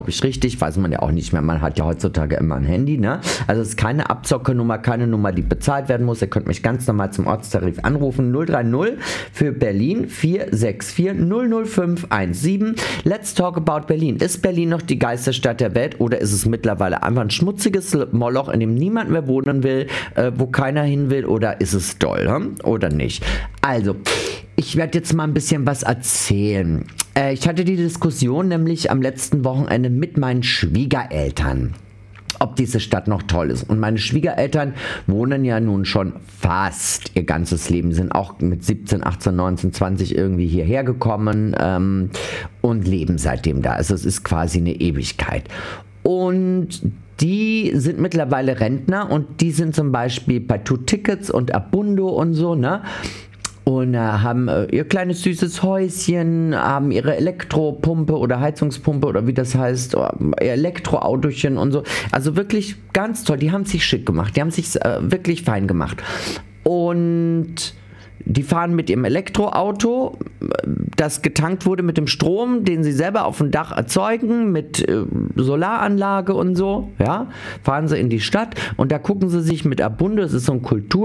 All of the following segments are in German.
ich richtig, weiß man ja auch nicht mehr, man hat ja heutzutage immer ein Handy, ne? Also es ist keine Abzockernummer, keine Nummer, die bezahlt werden muss. Ihr könnt mich ganz normal zum Ortstarif anrufen, 030 für Berlin 464 005 17. Let's talk about Berlin. Ist Berlin noch die geilste Stadt der Welt oder ist es mittlerweile einfach ein schmutziges Moloch, in dem niemand mehr wohnen will, wo keiner hin will, oder ist es doll, oder nicht? Also, ich werde jetzt mal ein bisschen was erzählen. Ich hatte die Diskussion nämlich am letzten Wochenende mit meinen Schwiegereltern, ob diese Stadt noch toll ist. Und meine Schwiegereltern wohnen ja nun schon fast ihr ganzes Leben, sind auch mit 17, 18, 19, 20 irgendwie hierher gekommen und leben seitdem da. Also es ist quasi eine Ewigkeit. Und die sind mittlerweile Rentner und die sind zum Beispiel bei Two-Tickets und Abundo und so, ne? Und haben ihr kleines süßes Häuschen, haben ihre Elektropumpe oder Heizungspumpe oder wie das heißt, ihr Elektroautochen und so. Also wirklich ganz toll. Die haben sich schick gemacht. Die haben sich wirklich fein gemacht. Und die fahren mit ihrem Elektroauto, das getankt wurde mit dem Strom, den sie selber auf dem Dach erzeugen, mit Solaranlage und so. Ja, fahren sie in die Stadt und da gucken sie sich mit Abundo, das ist so ein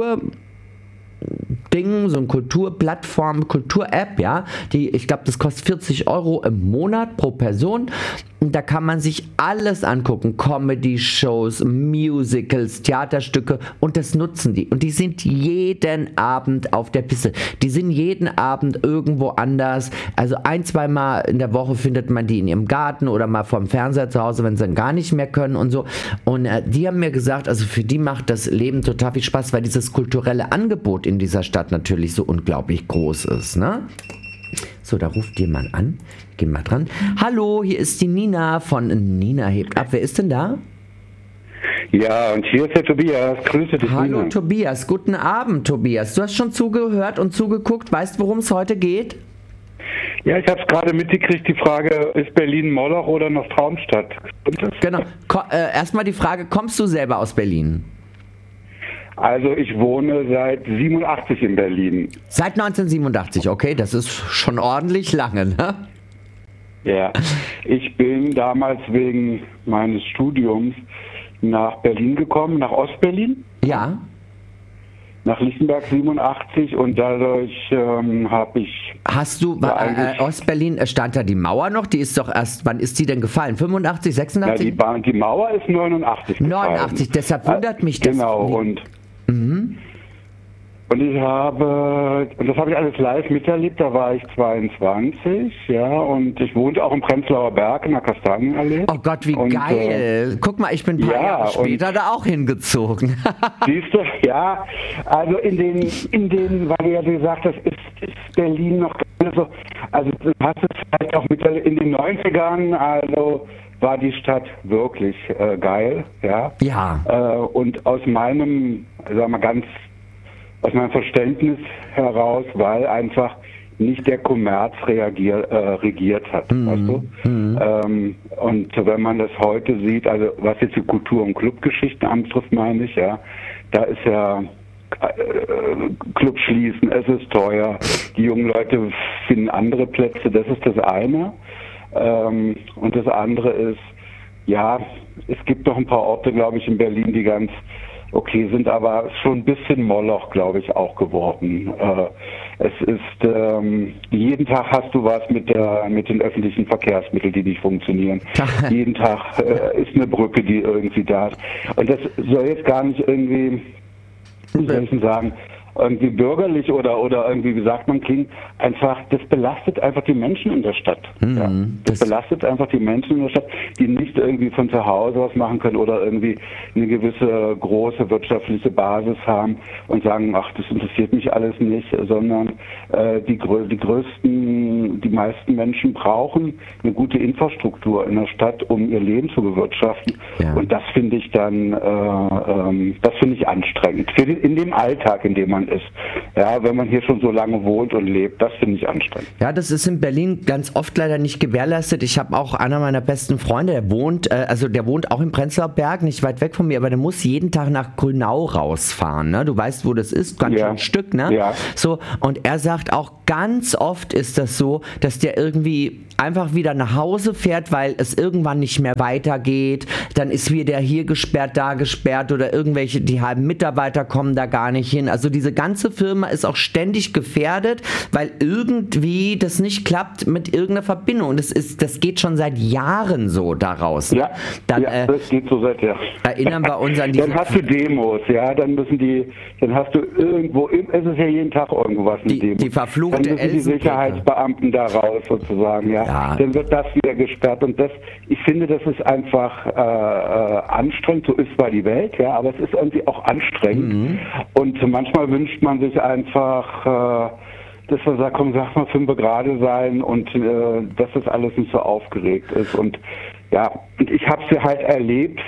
so eine Kulturplattform, Kultur-App, ja, ich glaube, das kostet 40 Euro im Monat pro Person. Und da kann man sich alles angucken, Comedy-Shows, Musicals, Theaterstücke, und das nutzen die. Und die sind jeden Abend auf der Piste. Die sind jeden Abend irgendwo anders. Also 1-2 Mal in der Woche findet man die in ihrem Garten oder mal vorm Fernseher zu Hause, wenn sie dann gar nicht mehr können und so. Und die haben mir gesagt, also für die macht das Leben total viel Spaß, weil dieses kulturelle Angebot in dieser Stadt natürlich so unglaublich groß ist, ne? So, da ruft jemand an. Geh mal dran. Hallo, hier ist die Nina von Nina hebt ab. Wer ist denn da? Ja, und hier ist der Tobias. Grüße dich, Hallo Nina. Tobias, guten Abend Tobias. Du hast schon zugehört und zugeguckt. Weißt, worum es heute geht? Ja, ich habe es gerade mitgekriegt, die Frage, ist Berlin Moloch oder noch Traumstadt? Genau. Erstmal die Frage, kommst du selber aus Berlin? Also ich wohne seit 87 in Berlin. Seit 1987, okay, das ist schon ordentlich lange, ne? Ja, ich bin damals wegen meines Studiums nach Berlin gekommen, nach Ostberlin. Ja. Nach Lichtenberg 87 und dadurch habe ich... Hast du, Ostberlin, stand da die Mauer noch? Die ist doch erst, wann ist die denn gefallen? 85, 86? Ja, die Mauer ist 89 gefallen. 89, deshalb wundert mich das. Genau, und ich habe, und das habe ich alles live miterlebt, da war ich 22, ja, und ich wohnte auch im Prenzlauer Berg in der Kastanienallee. Oh Gott, wie geil. Guck mal, ich bin ein paar Jahre später da auch hingezogen. Siehst du, ja, also in den, weil du ja gesagt hast, ist Berlin noch so, also du hast es vielleicht auch in den 90ern, also war die Stadt wirklich geil, ja. Ja. Und aus meinem, sagen wir mal aus meinem Verständnis heraus, weil einfach nicht der Kommerz regiert hat, weißt du? Und wenn man das heute sieht, also was jetzt die Kultur- und Clubgeschichten anbetrifft, meine ich, ja, da ist ja Club schließen, es ist teuer, die jungen Leute finden andere Plätze, das ist das eine. Und das andere ist, ja, es gibt noch ein paar Orte, glaube ich, in Berlin, die ganz okay sind, aber schon ein bisschen Moloch, glaube ich, auch geworden. Es ist, jeden Tag hast du was mit den öffentlichen Verkehrsmitteln, die nicht funktionieren. Jeden Tag ist eine Brücke, die irgendwie da ist. Und das soll jetzt gar nicht irgendwie, wie soll ich denn sagen, irgendwie bürgerlich oder irgendwie, wie sagt man, klingt, einfach, das belastet einfach die Menschen in der Stadt. Ja. Das belastet einfach die Menschen in der Stadt, die nicht irgendwie von zu Hause was machen können oder irgendwie eine gewisse große wirtschaftliche Basis haben und sagen, ach, das interessiert mich alles nicht, sondern die meisten Menschen brauchen eine gute Infrastruktur in der Stadt, um ihr Leben zu bewirtschaften. Ja. Und das finde ich dann, das finde ich anstrengend. In dem Alltag, in dem man anstrengend ist. Ja, wenn man hier schon so lange wohnt und lebt, das finde ich anstrengend. Ja, das ist in Berlin ganz oft leider nicht gewährleistet. Ich habe auch einer meiner besten Freunde, der wohnt auch im Prenzlauer Berg, nicht weit weg von mir, aber der muss jeden Tag nach Grünau rausfahren. Ne? Du weißt, wo das ist, ganz schön ein Stück, ne? Ja. So, und er sagt auch, ganz oft ist das so, dass der irgendwie einfach wieder nach Hause fährt, weil es irgendwann nicht mehr weitergeht. Dann ist wieder hier gesperrt, da gesperrt oder irgendwelche, die halben Mitarbeiter kommen da gar nicht hin. Also diese ganze Firma ist auch ständig gefährdet, weil irgendwie das nicht klappt mit irgendeiner Verbindung. Das geht schon seit Jahren so daraus. Ja, dann, das geht so seit Jahren. Erinnern wir uns an die... Dann hast du Demos, ja, dann hast du irgendwo, es ist ja jeden Tag irgendwo was mit Demos. Die verfluchte Dann müssen die Sicherheitsbeamten da raus sozusagen, ja. Dann wird das wieder gesperrt und ich finde, das ist einfach anstrengend, so ist zwar die Welt, ja, aber es ist irgendwie auch anstrengend und manchmal wünscht man sich einfach, dass man sagt, komm, sag mal 5 gerade sein und dass das alles nicht so aufgeregt ist und ja, und ich habe es halt erlebt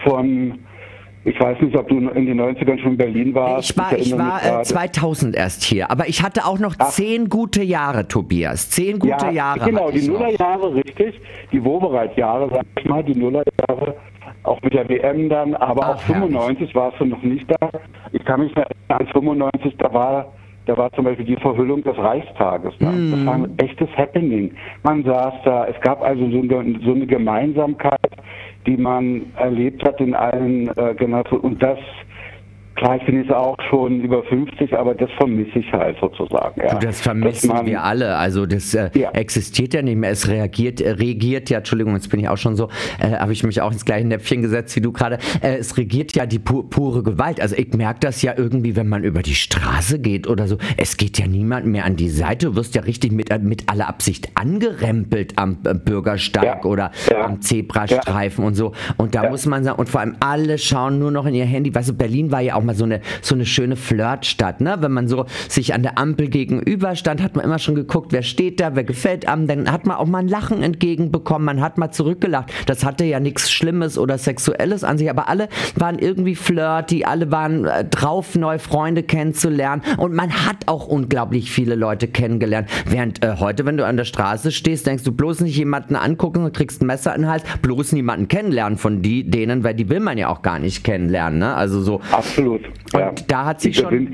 ich weiß nicht, ob du in den 90ern schon in Berlin warst. Ich war 2000 erst hier, aber ich hatte auch noch 10 gute Jahre, Tobias. 10 gute Jahre. Genau, die Nullerjahre, richtig. Die Wobereit-Jahre, sag ich mal, die Nullerjahre, auch mit der WM dann, aber auch 95 warst du noch nicht da. Ich kann mich erinnern, an 95, da war zum Beispiel die Verhüllung des Reichstages. Das war ein echtes Happening. Man saß da, es gab also so eine Gemeinsamkeit, die man erlebt hat in allen Generationen. Und das, klar, ich bin jetzt auch schon über 50, aber das vermisse ich halt sozusagen. Ja. Das vermissen wir alle. Also das existiert ja nicht mehr. Es reagiert ja, Entschuldigung, jetzt bin ich auch schon so, habe ich mich auch ins gleiche Näpfchen gesetzt wie du gerade. Es regiert ja die pure Gewalt. Also ich merke das ja irgendwie, wenn man über die Straße geht oder so. Es geht ja niemand mehr an die Seite. Du wirst ja richtig mit aller Absicht angerempelt am Bürgersteig oder am Zebrastreifen und so. Und da muss man sagen, und vor allem alle schauen nur noch in ihr Handy. Weißt du, Berlin war ja auch mal so eine schöne Flirtstadt, ne? Wenn man so sich an der Ampel gegenüber stand, hat man immer schon geguckt, wer steht da, wer gefällt einem, dann hat man auch mal ein Lachen entgegenbekommen, man hat mal zurückgelacht. Das hatte ja nichts Schlimmes oder Sexuelles an sich, aber alle waren irgendwie flirty, alle waren drauf, neue Freunde kennenzulernen und man hat auch unglaublich viele Leute kennengelernt. Während heute, wenn du an der Straße stehst, denkst du bloß nicht jemanden angucken und kriegst ein Messer in den Hals, bloß niemanden kennenlernen von denen, weil die will man ja auch gar nicht kennenlernen, ne? Also so. Absolut. Und da hat sich schon...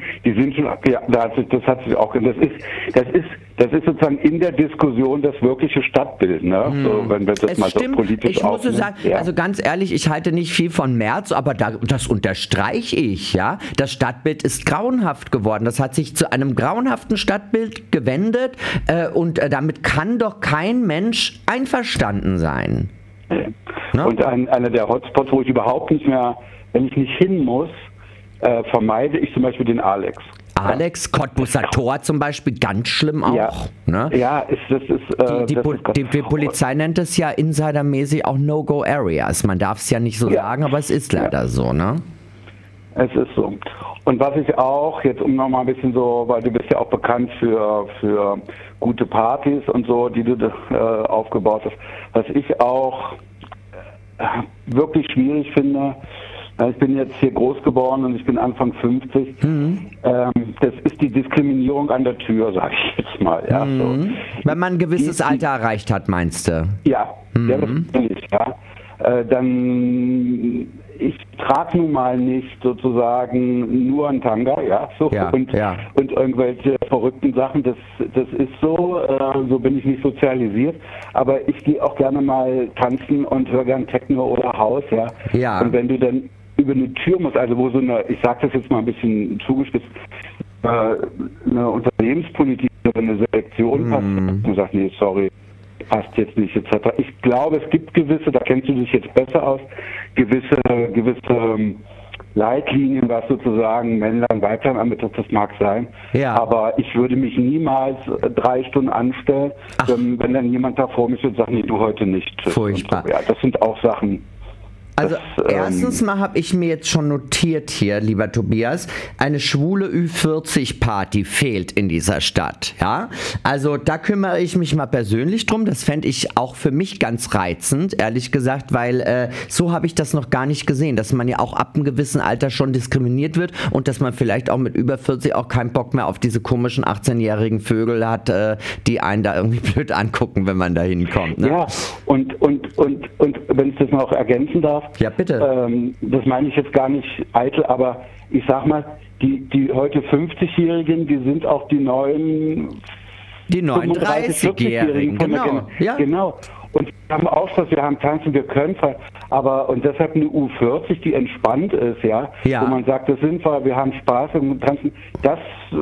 Das hat sich auch... Das ist sozusagen in der Diskussion das wirkliche Stadtbild, ne? So, wenn wir das mal so politisch ich muss sagen, also ganz ehrlich, ich halte nicht viel von Merz, aber das unterstreiche ich, ja. Das Stadtbild ist grauenhaft geworden. Das hat sich zu einem grauenhaften Stadtbild gewendet und damit kann doch kein Mensch einverstanden sein. Ne? Und einer der Hotspots, wo ich überhaupt nicht mehr, wenn ich nicht hin muss, vermeide ich zum Beispiel den Alex. Alex, Cottbusser Tor zum Beispiel, ganz schlimm auch. Ja, ne? Die Polizei nennt es ja insidermäßig auch No-Go-Areas. Man darf es ja nicht so sagen, aber es ist leider so, ne? Es ist so. Und was ich auch, jetzt um nochmal ein bisschen so, weil du bist ja auch bekannt für gute Partys und so, die du aufgebaut hast, was ich auch wirklich schwierig finde, ich bin jetzt hier groß geworden und ich bin Anfang 50. Das ist die Diskriminierung an der Tür, sage ich jetzt mal. Ja, so. Wenn man ein gewisses Alter erreicht hat, meinst du? Ja, das bin ich, ja. Ich trage nun mal nicht sozusagen nur einen Tanga, ja, so, und irgendwelche verrückten Sachen, das ist so, so bin ich nicht sozialisiert, aber ich gehe auch gerne mal tanzen und höre gern Techno oder House, ja. Und wenn du dann über eine Tür musst, also wo so eine, ich sage das jetzt mal ein bisschen zugespitzt, eine Unternehmenspolitik oder eine Selektion passt, und sagt, nee, sorry, passt jetzt nicht, etc. Ich glaube, es gibt gewisse, da kennst du dich jetzt besser aus, gewisse Leitlinien, was sozusagen Männlein, Weiblein anbetrifft, das mag sein. Ja. Aber ich würde mich niemals 3 Stunden anstellen, wenn dann jemand da vor mich und sagt, nee, du heute nicht. Furchtbar. So. Ja, das sind auch Sachen. Also erstens mal habe ich mir jetzt schon notiert hier, lieber Tobias, eine schwule Ü40-Party fehlt in dieser Stadt. Ja? Also da kümmere ich mich mal persönlich drum. Das fände ich auch für mich ganz reizend, ehrlich gesagt, weil so habe ich das noch gar nicht gesehen, dass man ja auch ab einem gewissen Alter schon diskriminiert wird und dass man vielleicht auch mit über 40 auch keinen Bock mehr auf diese komischen 18-jährigen Vögel hat, die einen da irgendwie blöd angucken, wenn man da hinkommt. Ne? Ja, und wenn ich das noch ergänzen darf, ja, bitte. Das meine ich jetzt gar nicht eitel, aber ich sag mal, die heute 50-Jährigen, die sind auch die neuen... Die 39-Jährigen, genau. Ja. Genau. Und wir haben auch was, wir haben tanzen, wir können aber und deshalb eine U40, die entspannt ist, ja, wo man sagt, das sind wir haben Spaß und tanzen, das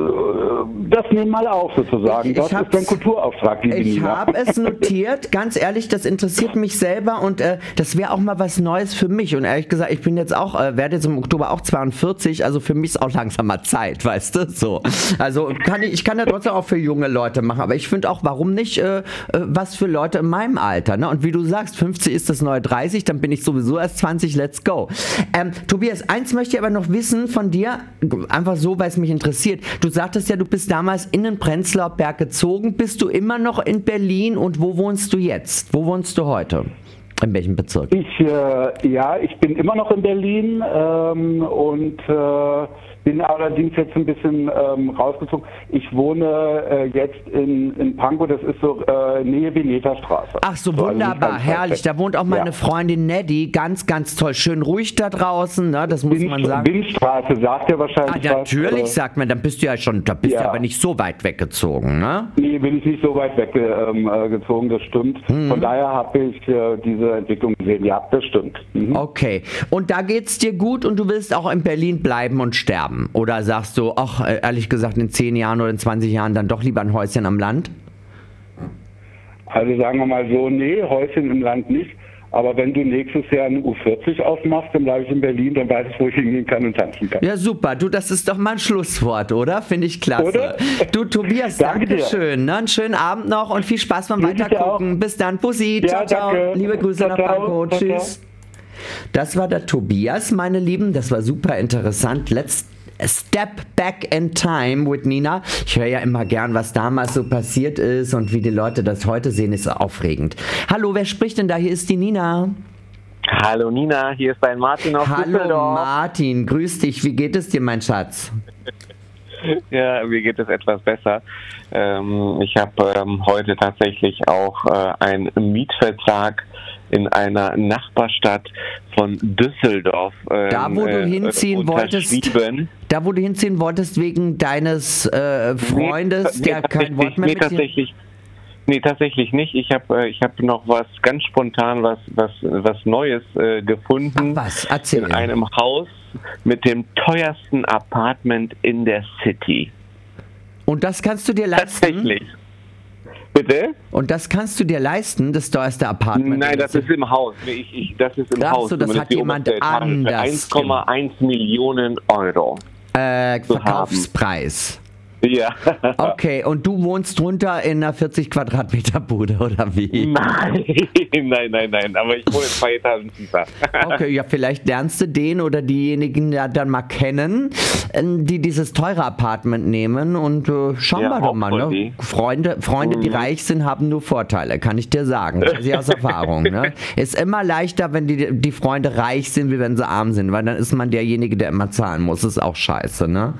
nehmen mal auf sozusagen. Das ist dein Kulturauftrag, liebe Nina. Ich habe es notiert, ganz ehrlich, das interessiert mich selber und das wäre auch mal was Neues für mich. Und ehrlich gesagt, ich bin jetzt auch, werde jetzt im Oktober auch 42, also für mich ist auch langsam mal Zeit, weißt du, so. Also ich kann ja trotzdem auch für junge Leute machen, aber ich finde auch, warum nicht was für Leute in meinem Alter, ne? Und wie du sagst, 50 ist das neue 30, dann bin ich sowieso erst 20, let's go. Tobias, eins möchte ich aber noch wissen von dir, einfach so, weil es mich interessiert. Du sagtest ja, du bist damals in den Prenzlauer Berg gezogen. Bist du immer noch in Berlin und wo wohnst du jetzt? Wo wohnst du heute? In welchem Bezirk? Ich bin immer noch in Berlin und bin allerdings jetzt ein bisschen rausgezogen. Ich wohne jetzt in Pankow, das ist so Nähe Veneta-Straße. Ach so, wunderbar, also herrlich. Da wohnt auch meine Freundin Neddy, ganz, ganz toll. Schön ruhig da draußen, ne? Das muss man sagen. Windstraße, sagt ihr wahrscheinlich natürlich, sagt man, dann bist du ja schon, da bist du aber nicht so weit weggezogen, ne? Nee, bin ich nicht so weit weggezogen, das stimmt. Von daher habe ich diese Entwicklung gesehen. Ja, das stimmt. Mhm. Okay. Und da geht's dir gut und du willst auch in Berlin bleiben und sterben? Oder sagst du, ach, ehrlich gesagt, in 10 Jahren oder in 20 Jahren dann doch lieber ein Häuschen am Land? Also sagen wir mal so, nee, Häuschen im Land nicht. Aber wenn du nächstes Jahr eine U40 aufmachst, dann bleibe ich in Berlin, dann weiß ich, wo ich hingehen kann und tanzen kann. Ja, super. Du, das ist doch mal ein Schlusswort, oder? Finde ich klasse. Oder? Du, Tobias, danke schön. Ne? Einen schönen Abend noch und viel Spaß beim Weitergucken. Bis dann. Pussy. Ciao, ciao. Danke. Liebe Grüße nach Pankow. Tschüss. Das war der Tobias, meine Lieben. Das war super interessant. Let's Step Back in Time with Nina. Ich höre ja immer gern, was damals so passiert ist und wie die Leute das heute sehen, ist aufregend. Hallo, wer spricht denn da? Hier ist die Nina. Hallo Nina, hier ist dein Martin aus Düsseldorf. Hallo Martin, grüß dich. Wie geht es dir, mein Schatz? Ja, mir geht es etwas besser. Ich habe heute tatsächlich auch einen Mietvertrag in einer Nachbarstadt von Düsseldorf da, wo du hinziehen wolltest wegen deines Freundes, der kein Wort mehr mit dir... Nee, tatsächlich nicht. Ich hab noch was ganz spontan, was Neues gefunden. Ach was? Erzähl. In einem Haus mit dem teuersten Apartment in der City. Und das kannst du dir leisten? Tatsächlich. Bitte? Und das kannst du dir leisten, das teuerste Apartment? Nein, das ist im Haus. Das ist im Haus. Achso, das hat jemand anders. 1,1 Millionen Euro. Verkaufspreis. Ja. Okay, und du wohnst drunter in einer 40 Quadratmeter Bude, oder wie? Nein, aber ich wohne 2 Etagen tiefer. Okay, ja, vielleicht lernst du den oder diejenigen ja dann mal kennen, die dieses teure Apartment nehmen und schauen wir doch mal, ne? Freunde, die reich sind, haben nur Vorteile, kann ich dir sagen. Das ist aus Erfahrung, ne? Ist immer leichter, wenn die Freunde reich sind, wie wenn sie arm sind, weil dann ist man derjenige, der immer zahlen muss. Das ist auch scheiße, ne?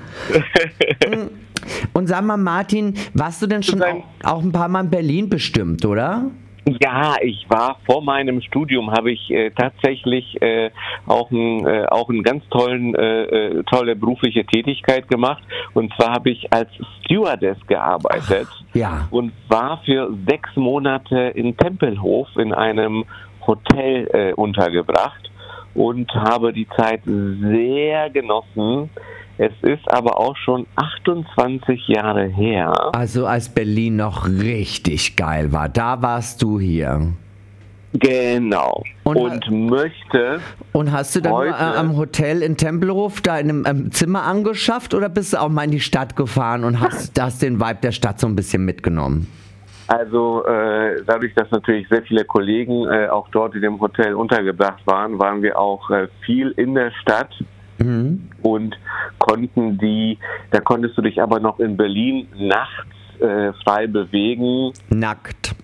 Und sag mal, Martin, warst du denn schon auch ein paar Mal in Berlin bestimmt, oder? Ja, ich war vor meinem Studium, habe ich tatsächlich auch einen ganz tolle berufliche Tätigkeit gemacht. Und zwar habe ich als Stewardess gearbeitet. Ja. Und war für 6 Monate in Tempelhof in einem Hotel untergebracht und habe die Zeit sehr genossen. Es ist aber auch schon 28 Jahre her. Also als Berlin noch richtig geil war, da warst du hier. Genau. Und hast du dann nur am Hotel in Tempelhof da in einem Zimmer angeschafft oder bist du auch mal in die Stadt gefahren und hast den Vibe der Stadt so ein bisschen mitgenommen? Also dadurch, dass natürlich sehr viele Kollegen auch dort in dem Hotel untergebracht waren, waren wir auch viel in der Stadt und da konntest du dich aber noch in Berlin nachts frei bewegen. Nackt.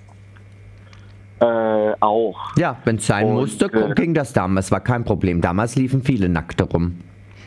Auch. Ja, wenn es sein musste, ging das damals, war kein Problem. Damals liefen viele Nackte rum.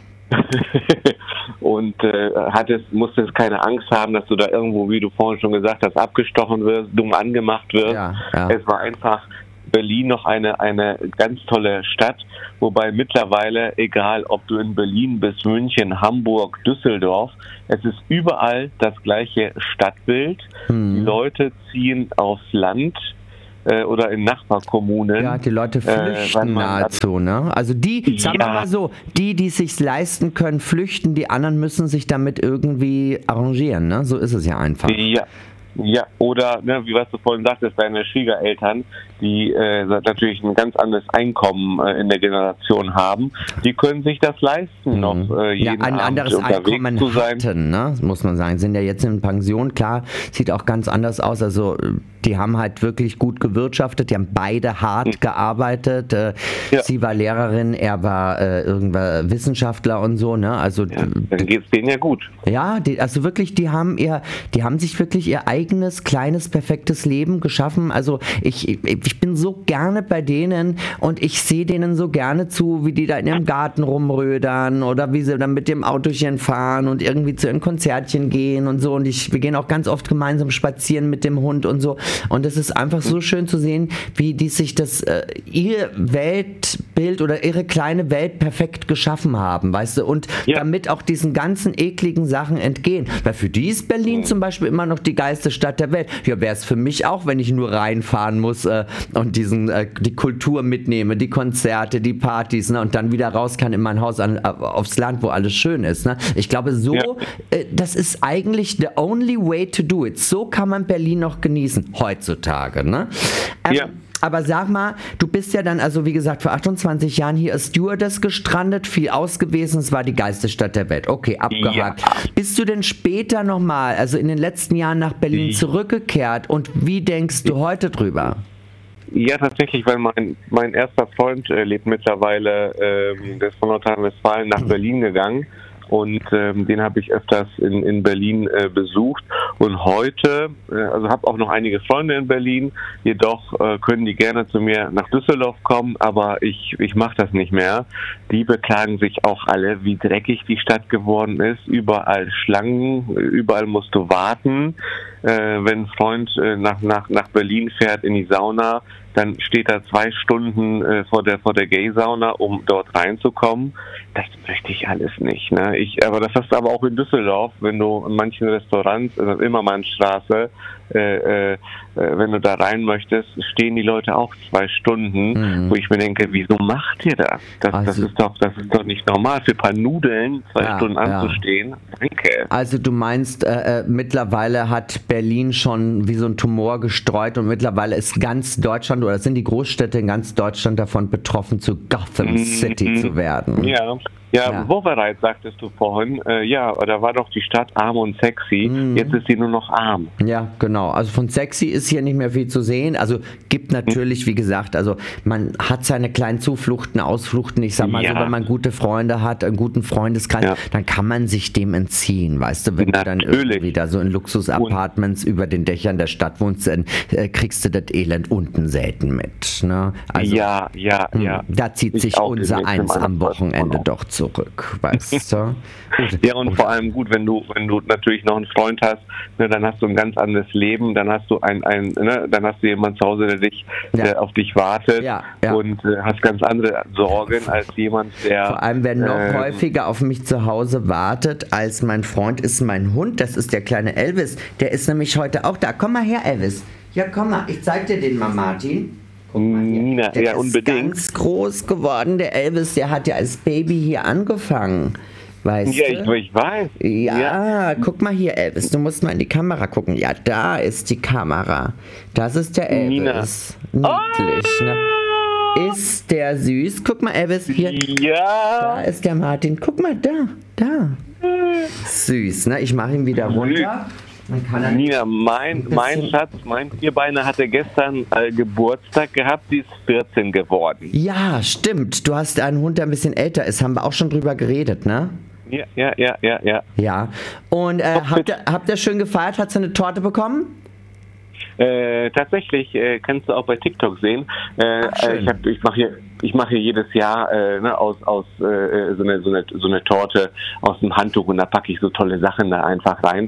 Und musstest keine Angst haben, dass du da irgendwo, wie du vorhin schon gesagt hast, abgestochen wirst, dumm angemacht wirst. Ja. Es war einfach Berlin noch eine ganz tolle Stadt, wobei mittlerweile, egal ob du in Berlin bist, München, Hamburg, Düsseldorf, es ist überall das gleiche Stadtbild. Die Leute ziehen aufs Land oder in Nachbarkommunen. Ja, die Leute flüchten nahezu, ne? Also sagen wir mal so, die es sich leisten können, flüchten, die anderen müssen sich damit irgendwie arrangieren, ne? So ist es ja einfach. Ja, oder, ne, wie was du vorhin sagtest, deine Schwiegereltern, die natürlich ein ganz anderes Einkommen in der Generation haben, die können sich das leisten, noch jeden ein Abend anderes Einkommen zu sein. hatten, ne? Muss man sagen. Sind ja jetzt in Pension, klar, sieht auch ganz anders aus. Also die haben halt wirklich gut gewirtschaftet, die haben beide hart gearbeitet. Sie war Lehrerin, er war irgendwann Wissenschaftler und so, ne? Also dann geht's denen ja gut. Ja, also wirklich, die haben sich wirklich ihr eigenes, kleines, perfektes Leben geschaffen. Also ich bin so gerne bei denen und ich sehe denen so gerne zu, wie die da in ihrem Garten rumrödern oder wie sie dann mit dem Autochen fahren und irgendwie zu ihren Konzertchen gehen und so. Und wir gehen auch ganz oft gemeinsam spazieren mit dem Hund und so. Und es ist einfach so schön zu sehen, wie die sich ihr Weltbild oder ihre kleine Welt perfekt geschaffen haben, weißt du? Und damit auch diesen ganzen ekligen Sachen entgehen. Weil für die ist Berlin zum Beispiel immer noch die geilste Stadt der Welt. Ja, wäre es für mich auch, wenn ich nur reinfahren muss und die Kultur mitnehme, die Konzerte, die Partys, ne, und dann wieder raus kann in mein Haus aufs Land, wo alles schön ist. Ne? Ich glaube, das ist eigentlich the only way to do it. So kann man Berlin noch genießen, heutzutage. Ne? Aber sag mal, du bist ja dann, also wie gesagt, vor 28 Jahren hier als Stewardess gestrandet, viel aus gewesen, es war die geilste Stadt der Welt. Okay, abgehakt. Ja. Bist du denn später nochmal, also in den letzten Jahren nach Berlin zurückgekehrt und wie denkst du heute drüber? Ja, tatsächlich, weil mein erster Freund lebt mittlerweile, der ist von Nordrhein-Westfalen nach Berlin gegangen. Und den habe ich öfters in Berlin besucht. Und heute, also habe auch noch einige Freunde in Berlin, jedoch können die gerne zu mir nach Düsseldorf kommen, aber ich mache das nicht mehr. Die beklagen sich auch alle, wie dreckig die Stadt geworden ist. Überall Schlangen, überall musst du warten. Wenn ein Freund nach Berlin fährt in die Sauna, dann steht er 2 Stunden vor der Gay-Sauna, um dort reinzukommen. Das möchte ich alles nicht. Ne? Aber das hast du aber auch in Düsseldorf, wenn du in manchen Restaurants, in der Immermannstraße, wenn du da rein möchtest, stehen die Leute auch 2 Stunden, wo ich mir denke, wieso macht ihr das? Das ist doch nicht normal, für ein paar Nudeln 2 Stunden anzustehen. Danke. Also du meinst, mittlerweile hat Berlin schon wie so ein Tumor gestreut und mittlerweile ist ganz Deutschland oder sind die Großstädte in ganz Deutschland davon betroffen, zu Gotham City zu werden. Ja, Wovereit sagtest du vorhin, da war doch die Stadt arm und sexy, jetzt ist sie nur noch arm. Ja, genau, also von sexy ist hier nicht mehr viel zu sehen, also gibt natürlich, wie gesagt, also man hat seine kleinen Zufluchten, Ausfluchten, ich sag mal so, wenn man gute Freunde hat, einen guten Freundeskreis, dann kann man sich dem entziehen, weißt du, wenn du dann irgendwie da so in Luxus-Apartments über den Dächern der Stadt wohnst, dann kriegst du das Elend unten selten mit, ne? Also, da zieht sich unser Eins am Wochenende doch zurück, weißt du? Ja, und vor allem gut, wenn du natürlich noch einen Freund hast, ne, dann hast du ein ganz anderes Leben, dann hast du dann hast du jemanden zu Hause, der auf dich wartet und hast ganz andere Sorgen als jemand, der... Vor allem, wer noch häufiger auf mich zu Hause wartet als mein Freund, ist mein Hund, das ist der kleine Elvis, der ist nämlich heute auch da. Komm mal her, Elvis. Ja, komm mal, ich zeig dir den mal, Martin. Nina, der ist unbedingt. Ganz groß geworden, der Elvis, der hat ja als Baby hier angefangen. Weißt du? Ich weiß. Ja, guck mal hier, Elvis, du musst mal in die Kamera gucken. Ja, da ist die Kamera. Das ist der Elvis. Nina. Niedlich, ne? Ist der süß? Guck mal, Elvis, hier. Ja. Da ist der Martin. Guck mal, da. Süß, ne? Ich mache ihn wieder runter. Nina, mein Schatz, mein Vierbeiner hatte gestern Geburtstag gehabt, die ist 14 geworden. Ja, stimmt. Du hast einen Hund, der ein bisschen älter ist. Haben wir auch schon drüber geredet, ne? Ja. Ja. Und habt ihr schön gefeiert? Hat sie eine Torte bekommen? Tatsächlich, kannst du auch bei TikTok sehen. Ich mache hier jedes Jahr so eine Torte aus dem Handtuch und da packe ich so tolle Sachen da einfach rein.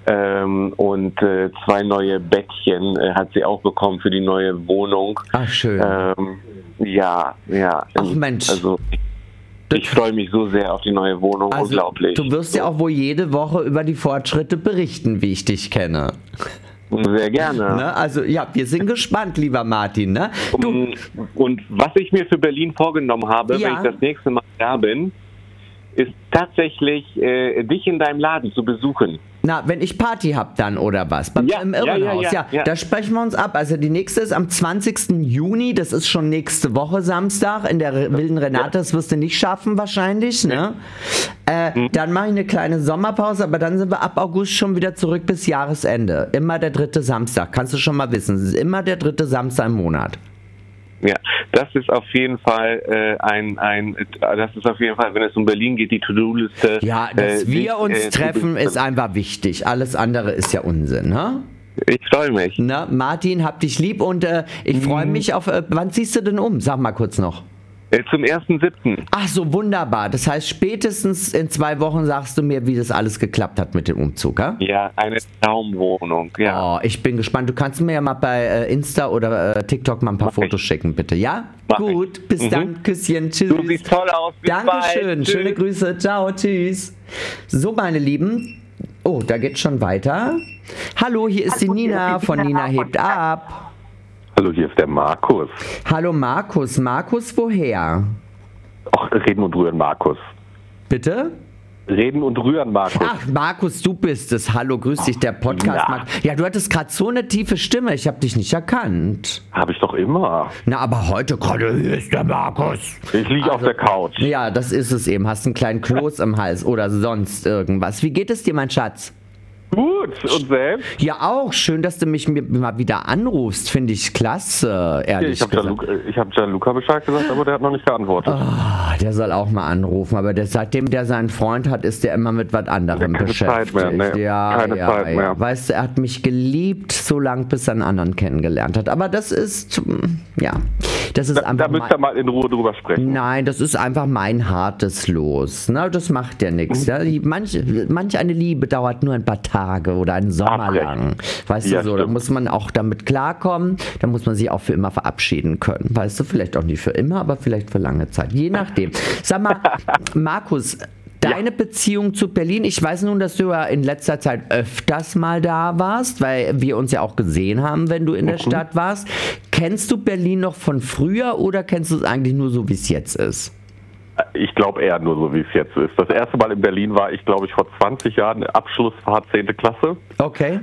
Und 2 neue Bettchen hat sie auch bekommen für die neue Wohnung. Ach, schön. Ja. Ach, Mensch. Also ich freue mich so sehr auf die neue Wohnung, also, unglaublich. Du wirst ja auch wohl jede Woche über die Fortschritte berichten, wie ich dich kenne. Sehr gerne. Ne? Also ja, wir sind gespannt, lieber Martin. Ne? Und was ich mir für Berlin vorgenommen habe, wenn ich das nächste Mal da bin, ist tatsächlich, dich in deinem Laden zu besuchen. Na, wenn ich Party hab dann, oder was? Im Irrenhaus. Ja, da sprechen wir uns ab. Also die nächste ist am 20. Juni, das ist schon nächste Woche Samstag, in der Wilden Renate, das wirst du nicht schaffen wahrscheinlich, ne? Dann mache ich eine kleine Sommerpause, aber dann sind wir ab August schon wieder zurück bis Jahresende. Immer der 3. Samstag, kannst du schon mal wissen. Es ist immer der 3. Samstag im Monat. Ja, das ist auf jeden Fall das ist auf jeden Fall, wenn es um Berlin geht, die To-Do-Liste. Ja, dass wir uns treffen, ist einfach wichtig. Alles andere ist ja Unsinn, ne? Ich freue mich. Na, Martin, hab dich lieb und ich freue mich auf. Wann ziehst du denn um? Sag mal kurz noch. Zum 1.7. Ach so, wunderbar. Das heißt, spätestens in 2 Wochen sagst du mir, wie das alles geklappt hat mit dem Umzug, ja? Ja, eine Traumwohnung, ja. Oh, ich bin gespannt. Du kannst mir ja mal bei Insta oder TikTok mal ein paar Fotos schicken, bitte, ja? Gut, bis dann. Küsschen, tschüss. Du siehst toll aus. Bis Dankeschön, bald. Schöne Grüße. Ciao, tschüss. So, meine Lieben. Oh, da geht's schon weiter. Hallo, hier ist die Nina von Nina hebt ab. Hallo, hier ist der Markus. Hallo Markus. Markus, woher? Ach, Reden und Rühren, Markus. Bitte? Reden und Rühren, Markus. Ach, Markus, du bist es. Hallo, grüß dich, der Podcast. Ja, du hattest gerade so eine tiefe Stimme. Ich habe dich nicht erkannt. Habe ich doch immer. Na, aber heute gerade, hier ist der Markus. Ich liege auf der Couch. Ja, das ist es eben. Hast einen kleinen Kloß im Hals oder sonst irgendwas. Wie geht es dir, mein Schatz? Gut, und selbst? Ja, auch. Schön, dass du mich mal wieder anrufst. Finde ich klasse, ehrlich gesagt. Ich habe Gianluca Bescheid gesagt, aber der hat noch nicht geantwortet. Oh, der soll auch mal anrufen. Aber seitdem der seinen Freund hat, ist der immer mit was anderem beschäftigt. Keine Zeit mehr. Keine Zeit mehr. Weißt du, er hat mich geliebt, so lange, bis er einen anderen kennengelernt hat. Aber das ist, das ist einfach... Da müsst ihr mal in Ruhe drüber sprechen. Nein, das ist einfach mein hartes Los. Na, das macht ja nichts. Ja? Manch eine Liebe dauert nur ein paar Tage oder einen Sommer lang. Weißt du, so, da muss man auch damit klarkommen, da muss man sich auch für immer verabschieden können. Weißt du, vielleicht auch nicht für immer, aber vielleicht für lange Zeit. Je nachdem. Sag mal, Markus, deine Beziehung zu Berlin, ich weiß nun, dass du ja in letzter Zeit öfters mal da warst, weil wir uns ja auch gesehen haben, wenn du in der Stadt warst. Kennst du Berlin noch von früher oder kennst du es eigentlich nur so, wie es jetzt ist? Ich glaube eher nur so, wie es jetzt ist. Das erste Mal in Berlin war ich, glaube ich, vor 20 Jahren, Abschlussfahrt 10. Klasse. Okay.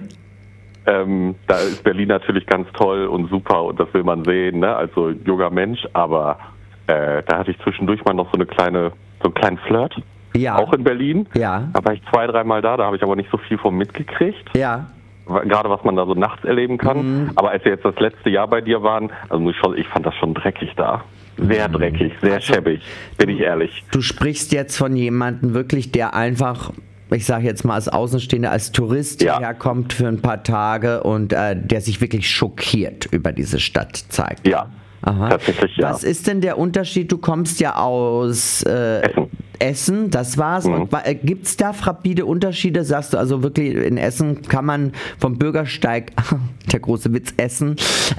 Da ist Berlin natürlich ganz toll und super und das will man sehen, ne? Also junger Mensch, aber da hatte ich zwischendurch mal noch so einen kleinen Flirt. Ja. Auch in Berlin. Ja. Da war ich 2-3 Mal da habe ich aber nicht so viel von mitgekriegt. Ja. Gerade was man da so nachts erleben kann. Aber als wir jetzt das letzte Jahr bei dir waren, also ich fand das schon dreckig da. Sehr dreckig, sehr schäbig, bin ich ehrlich. Du sprichst jetzt von jemandem wirklich, der einfach, ich sage jetzt mal als Außenstehender, als Tourist hierher kommt für ein paar Tage und der sich wirklich schockiert über diese Stadt zeigt. Ja. Aha. Tatsächlich, ja. Was ist denn der Unterschied? Du kommst ja aus Essen, das war's. Und gibt es da rapide Unterschiede? Sagst du also wirklich, in Essen kann man vom Bürgersteig, der große Witz, essen,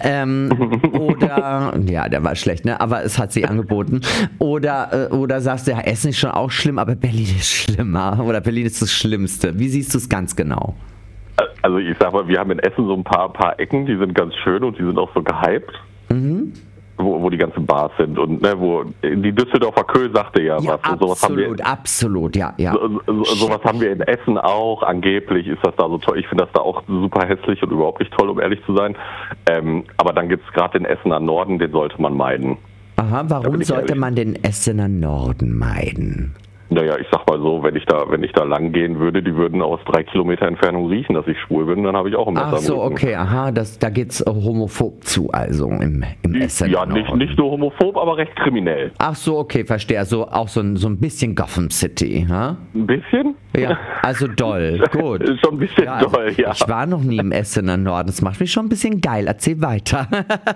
oder, ja, der war schlecht, ne? Aber es hat sich angeboten. Oder sagst du, ja, Essen ist schon auch schlimm, aber Berlin ist schlimmer. Oder Berlin ist das Schlimmste. Wie siehst du es ganz genau? Also ich sag mal, wir haben in Essen so ein paar Ecken, die sind ganz schön und die sind auch so gehypt. Mhm. Wo die ganzen Bars sind und wo die Düsseldorfer Köhl sagte ja was. Und sowas absolut, ja. Sowas haben wir in Essen auch. Angeblich ist das da so toll. Ich finde das da auch super hässlich und überhaupt nicht toll, um ehrlich zu sein. Aber dann gibt es gerade den Essener Norden, den sollte man meiden. Aha, warum sollte man den Essener Norden meiden? Naja, ich sag mal so, wenn ich da lang gehen würde, die würden aus 3 Kilometer Entfernung riechen, dass ich schwul bin, dann habe ich auch ein Messer. Ach so, okay, aha, da geht's homophob zu, also im Essen. Ja, nicht nur homophob, aber recht kriminell. Ach so, okay, verstehe. Also auch so ein bisschen Gotham City, ha? Ein bisschen? Ja, also doll, gut. Ist schon ein bisschen ja, also doll, ja. Ich war noch nie im Essener Norden, das macht mich schon ein bisschen geil. Erzähl weiter.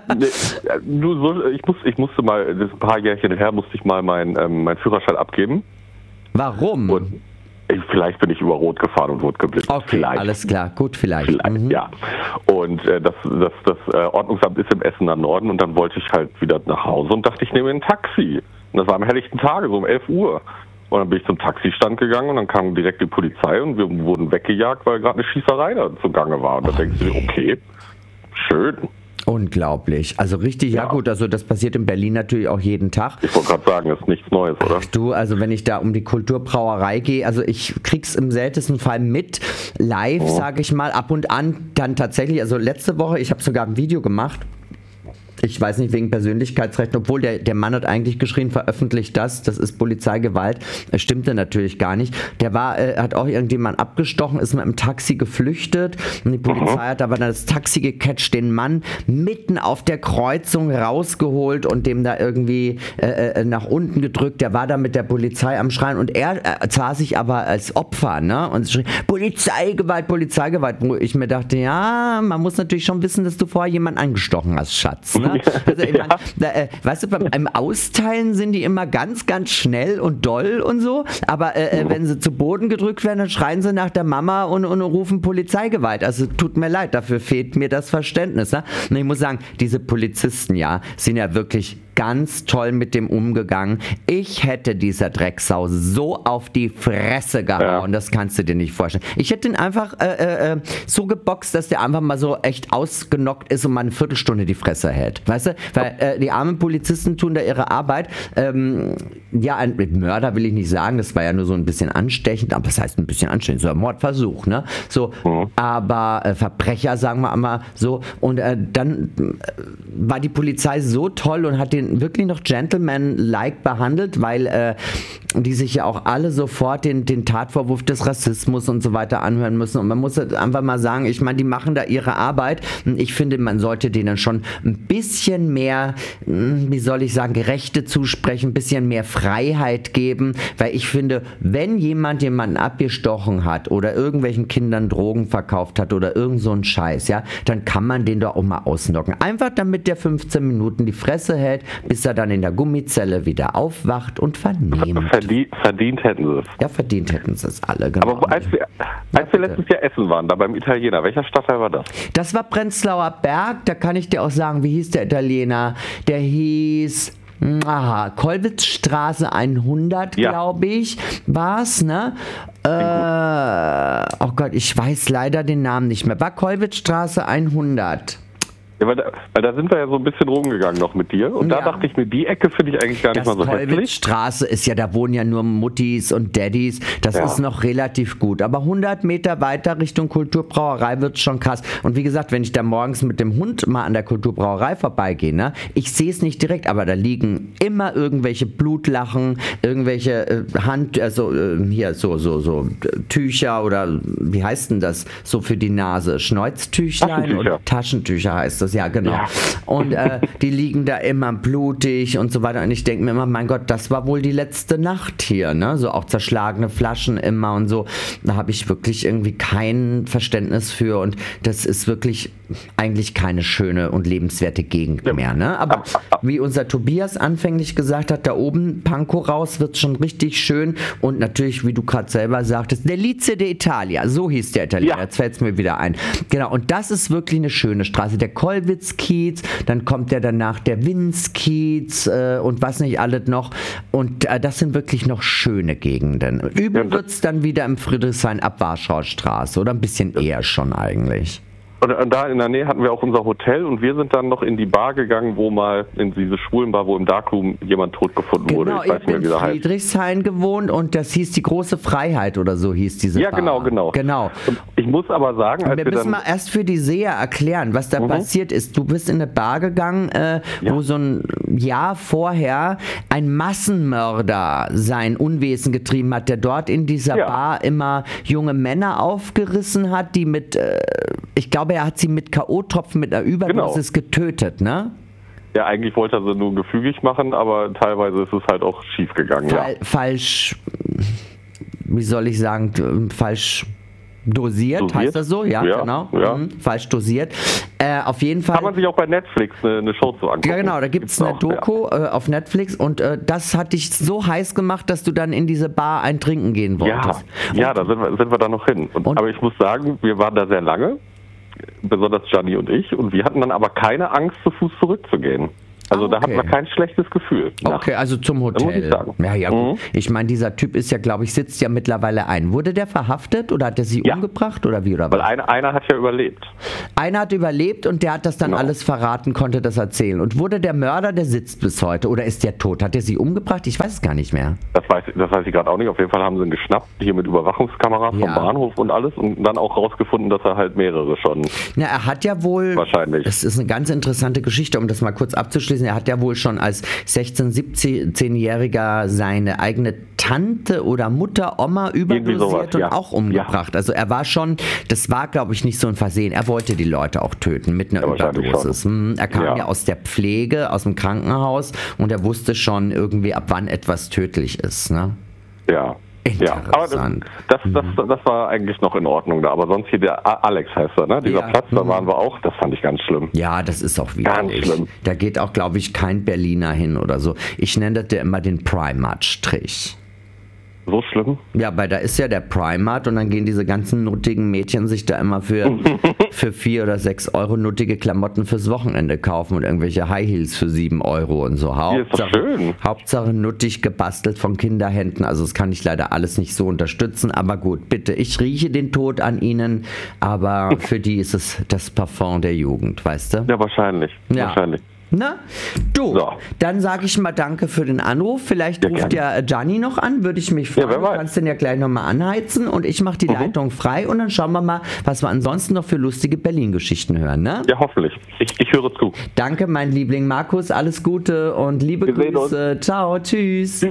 Ich musste mal, das ist ein paar Jährchen her, musste ich mal meinen Führerschein abgeben. Warum? Und vielleicht bin ich über Rot gefahren und wurde geblitzt. Okay, vielleicht. Alles klar, gut, vielleicht. Ja. Und das Ordnungsamt ist im Essener Norden und dann wollte ich halt wieder nach Hause und dachte, ich nehme ein Taxi. Und das war am helllichten Tage, so um 11 Uhr. Und dann bin ich zum Taxistand gegangen und dann kam direkt die Polizei und wir wurden weggejagt, weil gerade eine Schießerei da zugange war. Und da denkst du dir, okay, schön. Unglaublich. Also richtig, ja gut, also das passiert in Berlin natürlich auch jeden Tag. Ich wollte gerade sagen, das ist nichts Neues, oder? Ach du, also wenn ich da um die Kulturbrauerei gehe, also ich krieg's im seltensten Fall mit, live, sage ich mal, ab und an dann tatsächlich, also letzte Woche, ich habe sogar ein Video gemacht, ich weiß nicht, wegen Persönlichkeitsrechten, obwohl der Mann hat eigentlich geschrien, veröffentlicht das ist Polizeigewalt. Es stimmte natürlich gar nicht. Der hat auch irgendjemand abgestochen, ist mit dem Taxi geflüchtet und die Polizei hat aber dann das Taxi gecatcht, den Mann mitten auf der Kreuzung rausgeholt und dem da irgendwie nach unten gedrückt. Der war da mit der Polizei am Schreien und er sah sich aber als Opfer, ne? Und schrie, Polizeigewalt, wo ich mir dachte, ja, man muss natürlich schon wissen, dass du vorher jemanden angestochen hast, Schatz, ne? Also, weißt du, beim Austeilen sind die immer ganz, ganz schnell und doll und so, aber wenn sie zu Boden gedrückt werden, dann schreien sie nach der Mama und rufen Polizeigewalt. Also tut mir leid, dafür fehlt mir das Verständnis. Ne? Und ich muss sagen, diese Polizisten, sind ja wirklich ganz toll mit dem umgegangen. Ich hätte dieser Drecksau so auf die Fresse gehauen, das kannst du dir nicht vorstellen. Ich hätte ihn einfach so geboxt, dass der einfach mal so echt ausgenockt ist und mal eine Viertelstunde die Fresse hält. Weißt du? Weil die armen Polizisten tun da ihre Arbeit. Ein Mörder will ich nicht sagen, das war ja nur so ein bisschen anstechend, aber das heißt ein bisschen anstechend, so ein Mordversuch, ne? So, aber Verbrecher, sagen wir einmal so. Und dann war die Polizei so toll und hat den wirklich noch gentleman-like behandelt, weil die sich ja auch alle sofort den Tatvorwurf des Rassismus und so weiter anhören müssen. Und man muss halt einfach mal sagen, ich meine, die machen da ihre Arbeit. Und ich finde, man sollte denen schon ein bisschen mehr, wie soll ich sagen, Rechte zusprechen, ein bisschen mehr Freiheit geben, weil ich finde, wenn jemanden abgestochen hat oder irgendwelchen Kindern Drogen verkauft hat oder irgend so ein Scheiß, dann kann man den doch auch mal ausnocken. Einfach damit der 15 Minuten die Fresse hält, bis er dann in der Gummizelle wieder aufwacht und vernehmt. Verdient hätten sie es. Ja, verdient hätten sie es alle, genau. Aber als wir letztes Jahr essen waren, da beim Italiener, welcher Stadtteil war das? Das war Prenzlauer Berg, da kann ich dir auch sagen, wie hieß der Italiener? Der hieß... Kollwitzstraße 100, glaube ich, war es, ne? Oh Gott, ich weiß leider den Namen nicht mehr. War Kollwitzstraße 100. Ja, weil da sind wir ja so ein bisschen rumgegangen noch mit dir und da dachte ich mir, die Ecke finde ich eigentlich gar nicht mal so hässlich. Kollwitzstraße ist ja, da wohnen ja nur Muttis und Daddys, das ist noch relativ gut, aber 100 Meter weiter Richtung Kulturbrauerei wird es schon krass und wie gesagt, wenn ich da morgens mit dem Hund mal an der Kulturbrauerei vorbeigehe, ne, ich sehe es nicht direkt, aber da liegen immer irgendwelche Blutlachen, irgendwelche hier so Tücher oder wie heißt denn das, so für die Nase, Schnäuztüchlein oder Taschentücher heißt das. Ja, genau. Ja. Und die liegen da immer blutig und so weiter. Und ich denke mir immer, mein Gott, das war wohl die letzte Nacht hier, ne? So auch zerschlagene Flaschen immer und so. Da habe ich wirklich irgendwie kein Verständnis für. Und das ist wirklich eigentlich keine schöne und lebenswerte Gegend mehr, ne? Aber wie unser Tobias anfänglich gesagt hat, da oben, Pankow raus, wird schon richtig schön. Und natürlich, wie du gerade selber sagtest, der Lice d'Italia, so hieß der Italiener. Jetzt fällt es mir wieder ein. Genau, und das ist wirklich eine schöne Straße. Der Kollwitz-Kiez, dann kommt der danach der Winz-Kiez und was nicht alles noch. Und das sind wirklich noch schöne Gegenden. Üben wird es dann wieder im Friedrichshain ab Warschauer Straße oder ein bisschen eher schon eigentlich. Und da in der Nähe hatten wir auch unser Hotel und wir sind dann noch in die Bar gegangen, wo mal in diese Schwulenbar, wo im Darkroom jemand tot gefunden wurde. Ich weiß nicht mehr, wie der heißt. In Friedrichshain gewohnt und das hieß die Große Freiheit oder so hieß diese Bar. Ja, genau. Und ich muss aber sagen, wir müssen mal erst für die Seher erklären, was da passiert ist. Du bist in eine Bar gegangen, wo so ein Jahr vorher ein Massenmörder sein Unwesen getrieben hat, der dort in dieser Bar immer junge Männer aufgerissen hat, die mit, ich glaube, er hat sie mit K.O.-Tropfen, mit einer Überdosis getötet, ne? Ja, eigentlich wollte er sie nur gefügig machen, aber teilweise ist es halt auch schief gegangen. Falsch, wie soll ich sagen, falsch dosiert, heißt das so? Ja, genau. Ja. Falsch dosiert. Auf jeden Fall. Kann man sich auch bei Netflix eine Show zu angucken. Ja, genau, da gibt es eine Doku auf Netflix und das hat dich so heiß gemacht, dass du dann in diese Bar ein Trinken gehen wolltest. Ja, da sind wir da noch hin. Aber ich muss sagen, wir waren da sehr lange, besonders Gianni und ich, und wir hatten dann aber keine Angst, zu Fuß zurückzugehen. Also da hatten wir kein schlechtes Gefühl. Okay, also zum Hotel. Muss ich sagen. Ja, gut. Ich meine, dieser Typ ist ja, glaube ich, sitzt ja mittlerweile ein. Wurde der verhaftet oder hat er sie umgebracht oder wie? Oder weil einer hat ja überlebt. Einer hat überlebt und der hat das dann alles verraten, konnte das erzählen. Und wurde der Mörder, der sitzt bis heute oder ist der tot? Hat er sie umgebracht? Ich weiß es gar nicht mehr. Das weiß ich gerade auch nicht. Auf jeden Fall haben sie ihn geschnappt, hier mit Überwachungskameras vom Bahnhof und alles und dann auch rausgefunden, dass er halt mehrere schon... Na, er hat ja wohl... Wahrscheinlich. Das ist eine ganz interessante Geschichte, um das mal kurz abzuschließen. Er hat ja wohl schon als 16-, 17-Jähriger seine eigene Tante oder Mutter, Oma überdosiert und auch umgebracht. Also er war schon, das war glaube ich nicht so ein Versehen, er wollte die Leute auch töten mit einer Überdosis. Er kam ja aus der Pflege, aus dem Krankenhaus und er wusste schon irgendwie, ab wann etwas tödlich ist. Ne? Ja. Aber das war eigentlich noch in Ordnung da. Aber sonst hier der Alex heißt er, ne? Dieser Platz, da waren wir auch, das fand ich ganz schlimm. Ja, das ist auch widerlich. Ganz schlimm. Da geht auch, glaube ich, kein Berliner hin oder so. Ich nenne das ja immer den Primark-Strich. So schlimm? Ja, weil da ist ja der Primark und dann gehen diese ganzen nuttigen Mädchen sich da immer für 4 oder 6 Euro nuttige Klamotten fürs Wochenende kaufen und irgendwelche High Heels für 7 Euro und so. Hauptsache nuttig gebastelt von Kinderhänden. Also das kann ich leider alles nicht so unterstützen. Aber gut, bitte, ich rieche den Tod an ihnen, aber für die ist es das Parfum der Jugend, weißt du? Ja, wahrscheinlich. Na, dann sage ich mal danke für den Anruf. Vielleicht ruft ja Gianni noch an, würde ich mich freuen. Du kannst den ja gleich nochmal anheizen und ich mache die Leitung frei und dann schauen wir mal, was wir ansonsten noch für lustige Berlin-Geschichten hören. Ne? Ja, hoffentlich. Ich höre zu. Danke, mein Liebling Markus. Alles Gute und liebe Grüße. Ciao, tschüss.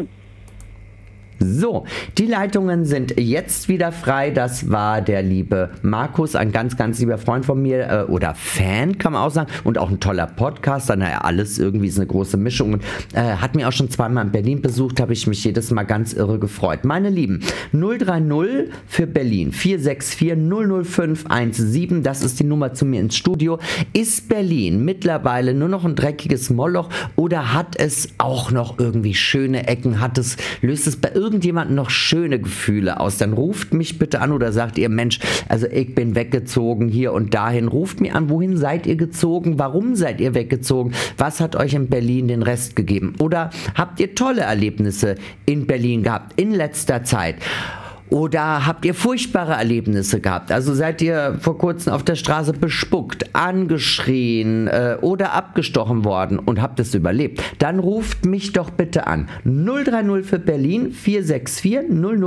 So, die Leitungen sind jetzt wieder frei. Das war der liebe Markus, ein ganz, ganz lieber Freund von mir oder Fan, kann man auch sagen. Und auch ein toller Podcaster. Naja, alles irgendwie ist eine große Mischung. Und hat mir auch schon zweimal in Berlin besucht, habe ich mich jedes Mal ganz irre gefreut. Meine Lieben, 030 für Berlin, 464 00517, das ist die Nummer zu mir ins Studio. Ist Berlin mittlerweile nur noch ein dreckiges Moloch oder hat es auch noch irgendwie schöne Ecken? Löst es bei irgendjemandem noch schöne Gefühle aus, dann ruft mich bitte an oder sagt ihr, Mensch, also ich bin weggezogen hier und dahin. Ruft mir an, wohin seid ihr gezogen? Warum seid ihr weggezogen? Was hat euch in Berlin den Rest gegeben? Oder habt ihr tolle Erlebnisse in Berlin gehabt in letzter Zeit? Oder habt ihr furchtbare Erlebnisse gehabt? Also seid ihr vor kurzem auf der Straße bespuckt, angeschrien oder abgestochen worden und habt es überlebt? Dann ruft mich doch bitte an. 030 für Berlin, 464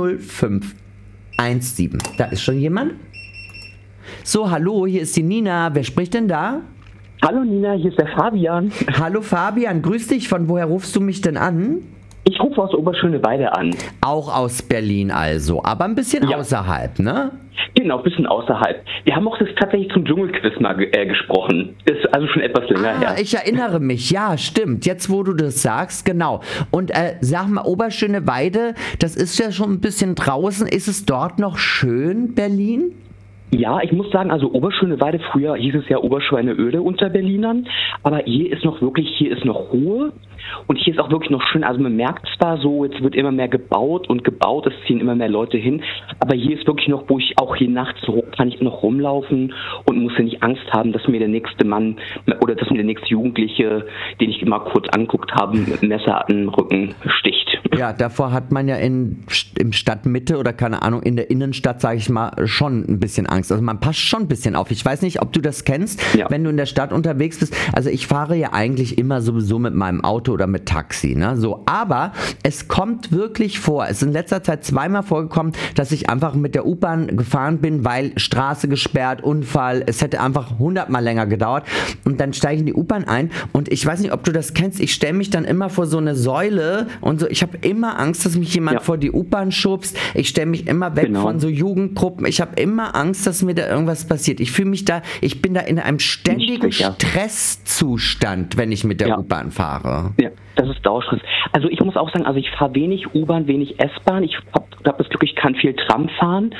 00517. Da ist schon jemand? So, hallo, hier ist die Nina. Wer spricht denn da? Hallo Nina, hier ist der Fabian. Hallo Fabian, grüß dich. Von woher rufst du mich denn an? Ich rufe aus Oberschöneweide an. Auch aus Berlin also, aber ein bisschen außerhalb, ne? Genau, ein bisschen außerhalb. Wir haben auch das tatsächlich zum Dschungelquiz mal gesprochen. Das ist also schon etwas länger her. Ich erinnere mich, ja, stimmt. Jetzt, wo du das sagst, genau. Und sag mal, Oberschöneweide, das ist ja schon ein bisschen draußen. Ist es dort noch schön, Berlin? Ja, ich muss sagen, also Oberschöneweide, früher hieß es ja Oberschweineöde unter Berlinern, aber hier ist noch Ruhe und hier ist auch wirklich noch schön, also man merkt zwar so, jetzt wird immer mehr gebaut, es ziehen immer mehr Leute hin, aber hier ist wirklich noch, wo ich auch hier nachts kann ich noch rumlaufen und muss ja nicht Angst haben, dass mir der nächste Mann oder dass mir der nächste Jugendliche, den ich immer kurz anguckt habe, mit einem Messer an den Rücken sticht. Ja, davor hat man ja im Stadtmitte oder keine Ahnung, in der Innenstadt, sage ich mal, schon ein bisschen Angst. Also man passt schon ein bisschen auf. Ich weiß nicht, ob du das kennst, wenn du in der Stadt unterwegs bist. Also ich fahre ja eigentlich immer sowieso mit meinem Auto oder mit Taxi, ne? So, aber es kommt wirklich vor. Es ist in letzter Zeit zweimal vorgekommen, dass ich einfach mit der U-Bahn gefahren bin, weil Straße gesperrt, Unfall. Es hätte einfach 100-mal länger gedauert. Und dann steige ich in die U-Bahn ein und ich weiß nicht, ob du das kennst. Ich stelle mich dann immer vor so eine Säule und so. Ich habe immer Angst, dass mich jemand vor die U-Bahn schubst. Ich stelle mich immer weg von so Jugendgruppen. Ich habe immer Angst, dass mir da irgendwas passiert. Ich bin da in einem ständigen Stresszustand, wenn ich mit der U-Bahn fahre. Ja, das ist Dauerstress. Also ich muss auch sagen, ich fahre wenig U-Bahn, wenig S-Bahn. Ich habe das Glück, ich kann viel Tram fahren.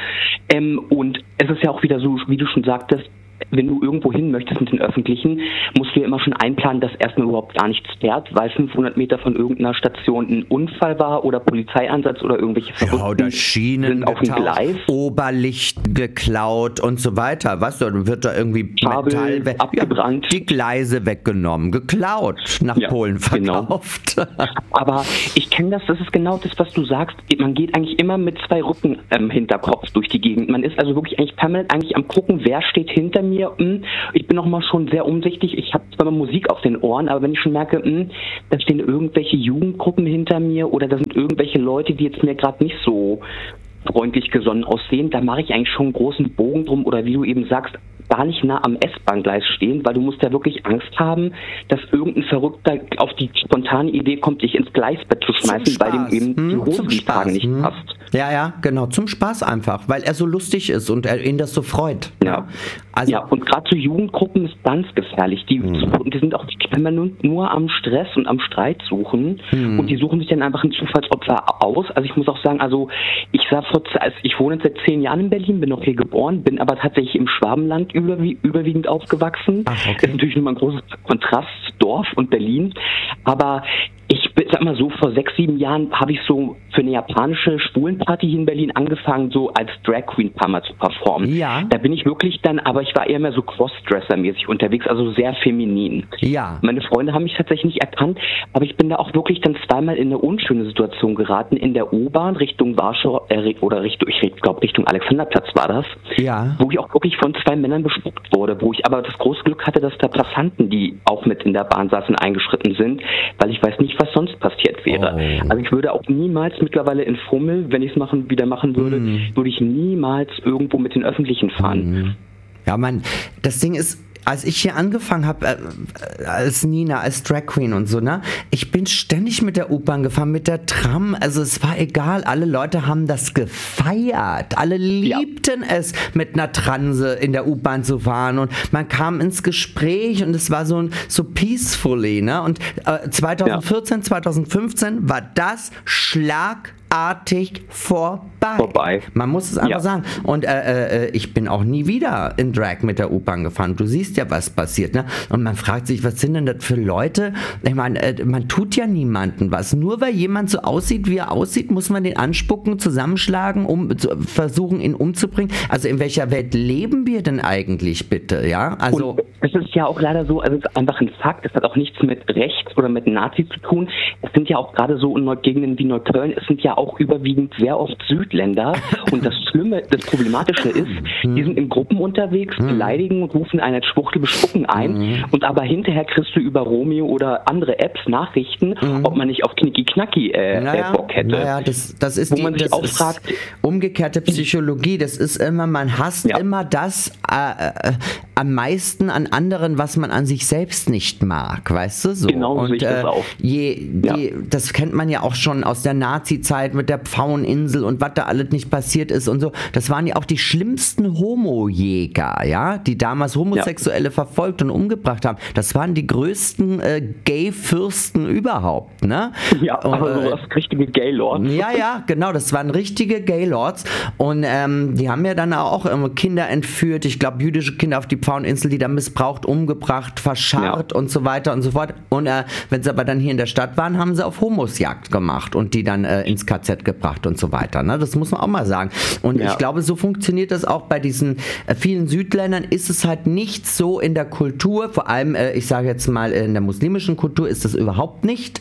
Und es ist ja auch wieder so, wie du schon sagtest, wenn du irgendwo hin möchtest mit den Öffentlichen, musst du ja immer schon einplanen, dass erstmal überhaupt gar nichts fährt, weil 500 Meter von irgendeiner Station ein Unfall war oder Polizeieinsatz oder irgendwelche Verrückten oder Schienen sind auf dem Gleis. Oberlicht geklaut und so weiter. Was? Dann wird da irgendwie Kabel abgebrannt. Die Gleise weggenommen, geklaut, nach Polen verkauft. Genau. Aber ich kenne das ist genau das, was du sagst. Man geht eigentlich immer mit 2 Rücken im Hinterkopf durch die Gegend. Man ist also wirklich eigentlich permanent am gucken, wer steht hinter mir. Ich bin auch mal schon sehr umsichtig. Ich habe zwar mal Musik auf den Ohren, aber wenn ich schon merke, da stehen irgendwelche Jugendgruppen hinter mir oder da sind irgendwelche Leute, die jetzt mir gerade nicht so freundlich gesonnen aussehen, da mache ich eigentlich schon einen großen Bogen drum oder wie du eben sagst, gar nicht nah am S-Bahn-Gleis stehen, weil du musst ja wirklich Angst haben, dass irgendein Verrückter auf die spontane Idee kommt, dich ins Gleisbett zu schmeißen, weil dem eben die Hose die Tage nicht passt. Ja, genau, zum Spaß einfach, weil er so lustig ist und ihn das so freut. Ja, und gerade zu Jugendgruppen ist ganz gefährlich. Die sind auch nur am Stress und am Streit suchen und die suchen sich dann einfach ein Zufallsopfer aus. Also ich muss auch sagen, ich wohne jetzt seit 10 Jahren in Berlin, bin noch hier geboren, bin aber tatsächlich im Schwabenland überwiegend aufgewachsen. Ach, okay. Das ist natürlich nochmal ein großes Kontrast, Dorf und Berlin. Aber ich sag mal so, vor 6, 7 Jahren habe ich so für eine japanische Schwulenparty hier in Berlin angefangen, so als Drag Queen ein paar Mal zu performen. Ja. Da bin ich wirklich aber ich war eher mehr so Crossdresser-mäßig unterwegs, also sehr feminin. Ja. Meine Freunde haben mich tatsächlich nicht erkannt, aber ich bin da auch wirklich dann zweimal in eine unschöne Situation geraten, in der U-Bahn Richtung Warschau, Richtung Alexanderplatz war das, wo ich auch wirklich von 2 Männern bespuckt wurde, wo ich aber das große Glück hatte, dass da Passanten, die auch mit in der Bahn saßen, eingeschritten sind, weil ich weiß nicht, was sonst passiert wäre. Oh. Also ich würde auch niemals mittlerweile in Fummel, wenn ich es wieder machen würde, würde ich niemals irgendwo mit den Öffentlichen fahren. Ja, das Ding ist, als ich hier angefangen habe, als Nina, als Drag Queen und so, ne, ich bin ständig mit der U-Bahn gefahren, mit der Tram, also es war egal, alle Leute haben das gefeiert, alle liebten es, mit einer Transe in der U-Bahn zu fahren und man kam ins Gespräch und es war so peacefully, ne, und 2014, 2015 war das schlagartig vorbei. Man muss es einfach sagen. Und ich bin auch nie wieder in Drag mit der U-Bahn gefahren. Du siehst ja, was passiert, ne? Und man fragt sich, was sind denn das für Leute? Ich meine, man tut ja niemandem was. Nur weil jemand so aussieht, wie er aussieht, muss man den anspucken, zusammenschlagen, versuchen, ihn umzubringen. Also in welcher Welt leben wir denn eigentlich, bitte? Ja, also. Und es ist ja auch leider so, also es ist einfach ein Fakt, es hat auch nichts mit Rechts oder mit Nazi zu tun. Es sind ja auch gerade so in Gegenden wie Neukölln, es sind ja auch überwiegend sehr oft Südländer. Und das Problematische ist, die sind in Gruppen unterwegs, beleidigen und rufen eine Schwuchtel bespucken ein. Und aber hinterher kriegst du über Romeo oder andere Apps Nachrichten, ob man nicht auf Knicki-Knacki Bock hätte. Naja, das ist man sich auch fragt, umgekehrte Psychologie. Das ist immer, man hasst immer das am meisten an anderen, was man an sich selbst nicht mag, weißt du? So. Genau, so sehe ich das auch. Das kennt man ja auch schon aus der Nazi-Zeit mit der Pfaueninsel und was da alles nicht passiert ist und so. Das waren ja auch die schlimmsten Homojäger, ja, die damals Homosexuelle verfolgt und umgebracht haben. Das waren die größten Gay-Fürsten überhaupt, ne? Ja, aber so das richtige Gay-Lords. Ja, genau, das waren richtige Gay-Lords und die haben ja dann auch Kinder entführt, ich glaube jüdische Kinder auf die Pfaueninsel, die dann missbraucht, umgebracht, verscharrt und so weiter und so fort. Und wenn sie aber dann hier in der Stadt waren, haben sie auf Homosjagd gemacht und die dann ins KZ gebracht und so weiter. Ne? Das muss man auch mal sagen. Und Und ich glaube, so funktioniert das auch bei diesen vielen Südländern, ist es halt nicht so in der Kultur, vor allem, ich sage jetzt mal, in der muslimischen Kultur ist das überhaupt nicht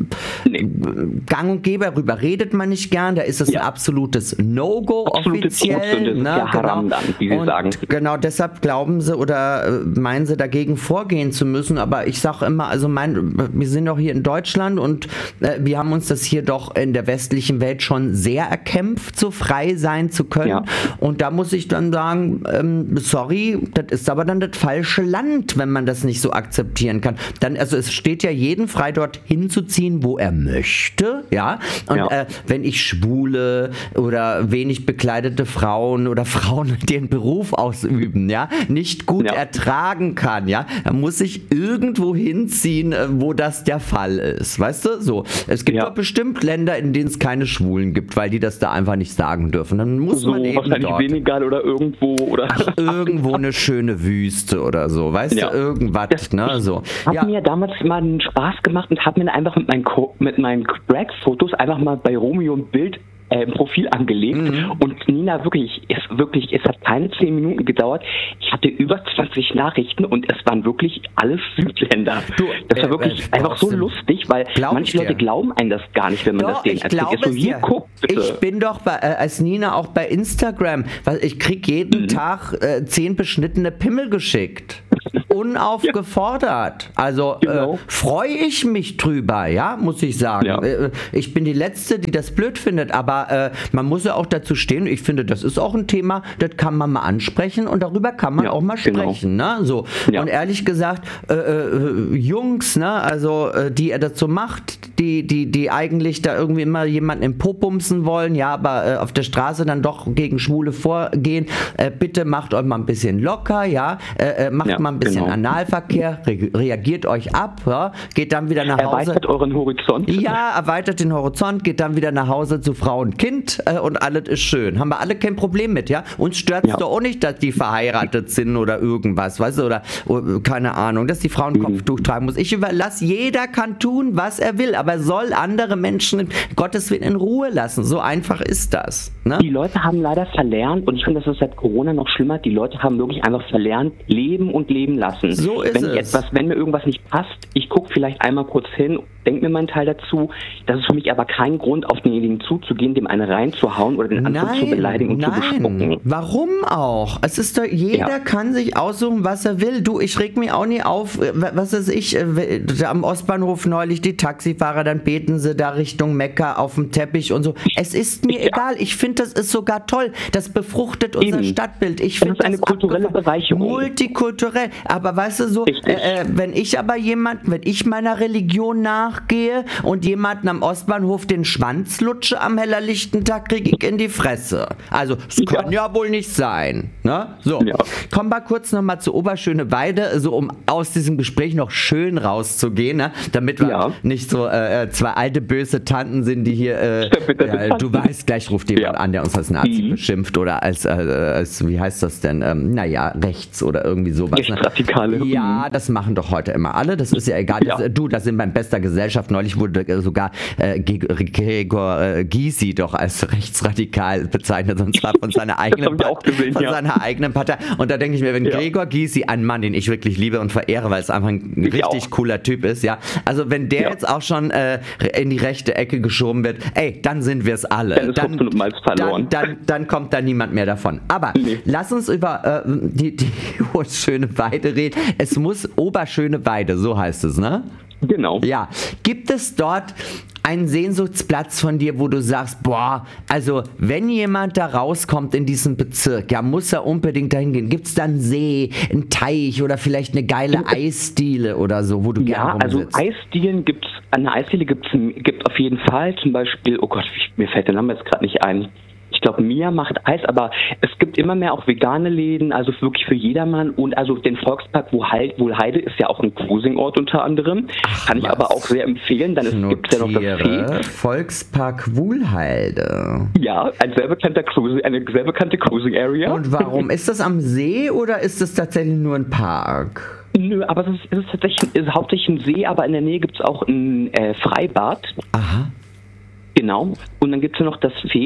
gang und gäbe, darüber redet man nicht gern, da ist es ein absolutes No-Go offiziell. Ne? Haram dann, wie Sie sagen. Genau, deshalb glauben sie oder meinen sie dagegen vorgehen zu müssen, aber ich sage immer, also wir sind doch hier in Deutschland und wir haben uns das hier doch in der westlichen Welt schon sehr erkämpft, so frei sein zu können. Ja. Und da muss ich dann sagen, sorry, das ist aber dann das falsche Land, wenn man das nicht so akzeptieren kann. Dann, also es steht ja jeden frei, dort hinzuziehen, wo er möchte, ja. Und wenn ich schwule oder wenig bekleidete Frauen oder Frauen, die einen Beruf ausüben, ja, nicht gut ertragen kann, ja, dann muss ich irgendwo hinziehen, wo das der Fall ist, weißt du? So, es gibt doch bestimmt Länder, in denen es keine Schwulen gibt, weil die das da einfach nicht sagen dürfen. Dann muss man eben wahrscheinlich dort. Senegal oder irgendwo oder irgendwo eine schöne Wüste oder so, weißt du, irgendwas, ne, so. Ich habe mir damals mal einen Spaß gemacht und habe mir einfach mit meinen Drag-Fotos einfach mal bei Romeo ein Bild ein Profil angelegt und Nina, es hat keine 10 Minuten gedauert. Ich hatte über 20 Nachrichten und es waren wirklich alles Südländer. Das war wirklich einfach so lustig, weil manche Leute glauben einem das gar nicht, wenn man das denen erzählt. Ich bin doch als Nina auch bei Instagram, weil ich krieg jeden Tag 10 beschnittene Pimmel geschickt. Unaufgefordert. Also freue ich mich drüber, ja, muss ich sagen. Ja. Ich bin die Letzte, die das blöd findet, aber man muss ja auch dazu stehen. Ich finde, das ist auch ein Thema, das kann man mal ansprechen und darüber kann man auch mal sprechen. Ne? So. Ja. Und ehrlich gesagt, Jungs, ne, also die er dazu macht, die eigentlich da irgendwie immer jemanden im Po bumsen wollen, ja, aber auf der Straße dann doch gegen Schwule vorgehen, bitte macht euch mal ein bisschen locker, ja, macht mal ein bisschen Analverkehr, reagiert euch ab, ja, geht dann wieder nach Hause. Erweitert euren Horizont. Ja, erweitert den Horizont, geht dann wieder nach Hause zu Frau und Kind und alles ist schön. Haben wir alle kein Problem mit, ja? Uns stört es doch auch nicht, dass die verheiratet sind oder irgendwas, weißt du, oder keine Ahnung, dass die Frau ein Kopftuch tragen muss. Ich überlasse, jeder kann tun, was er will, aber soll andere Menschen in Gottes Willen in Ruhe lassen. So einfach ist das. Ne? Die Leute haben leider verlernt, und ich finde, das ist seit Corona noch schlimmer, die Leute haben wirklich einfach verlernt, leben und leben lassen. So ist wenn mir irgendwas nicht passt, ich gucke vielleicht einmal kurz hin, denke mir meinen Teil dazu. Das ist für mich aber kein Grund, auf denjenigen zuzugehen, dem eine reinzuhauen oder den anderen zu beleidigen und zu bespucken. Warum auch? Es ist doch, jeder kann sich aussuchen, was er will. Du, ich reg mich auch nie auf, was weiß ich, am Ostbahnhof neulich die Taxifahrer, dann beten sie da Richtung Mekka auf dem Teppich und so. Es ist mir egal. Ich finde, das ist sogar toll. Das befruchtet unser Stadtbild. Ich finde das eine kulturelle Bereicherung. Multikulturell. Aber weißt du so, wenn ich meiner Religion nachgehe und jemanden am Ostbahnhof den Schwanz lutsche am hellerlichten Tag, kriege ich in die Fresse. Also, es kann ja wohl nicht sein. Ne? So, kommen wir kurz nochmal zu Oberschöneweide, so um aus diesem Gespräch noch schön rauszugehen, ne? Damit wir nicht so zwei alte böse Tanten sind, die hier, du weißt, gleich ruft jemand an, der uns als Nazi beschimpft oder als wie heißt das denn, rechts oder irgendwie sowas. Rechtsradikale. Ja, das machen doch heute immer alle, das ist ja egal. Da sind beim Bester Gesellschaft, neulich wurde sogar Gregor Gysi doch als rechtsradikal bezeichnet, und zwar von seiner eigenen Partei. Und da denke ich mir, wenn Gregor Gysi, ein Mann, den ich wirklich liebe und verehre, weil es einfach ein richtig cooler Typ ist, ja, also wenn der jetzt auch schon in die rechte Ecke geschoben wird, dann sind wir es alle. Dann kommt da niemand mehr davon. Aber lass uns über die Schöneweide reden. Es muss Oberschöneweide, so heißt es, ne? Genau. Ja. Gibt es dort einen Sehnsuchtsplatz von dir, wo du sagst, boah, also wenn jemand da rauskommt in diesen Bezirk, ja, muss er unbedingt dahin gehen. Gibt es da einen See, einen Teich oder vielleicht eine geile Eisdiele oder so, wo du gerne rumsitzt? Also eine Eisdiele gibt auf jeden Fall, zum Beispiel, oh Gott, mir fällt der Name jetzt gerade nicht ein. Ich glaube, Mia macht Eis, aber es gibt immer mehr auch vegane Läden, also wirklich für jedermann. Und also den Volkspark Wuhlheide ist ja auch ein Cruising-Ort unter anderem. Kann ich aber auch sehr empfehlen. Dann gibt es ja noch das See. Volkspark Wuhlheide. Ja, eine sehr bekannte Cruising-Area. Und warum? Ist das am See oder ist das tatsächlich nur ein Park? Nö, aber es ist tatsächlich hauptsächlich ein See, aber in der Nähe gibt es auch ein Freibad. Aha. Genau. Und dann gibt es ja noch das Fez.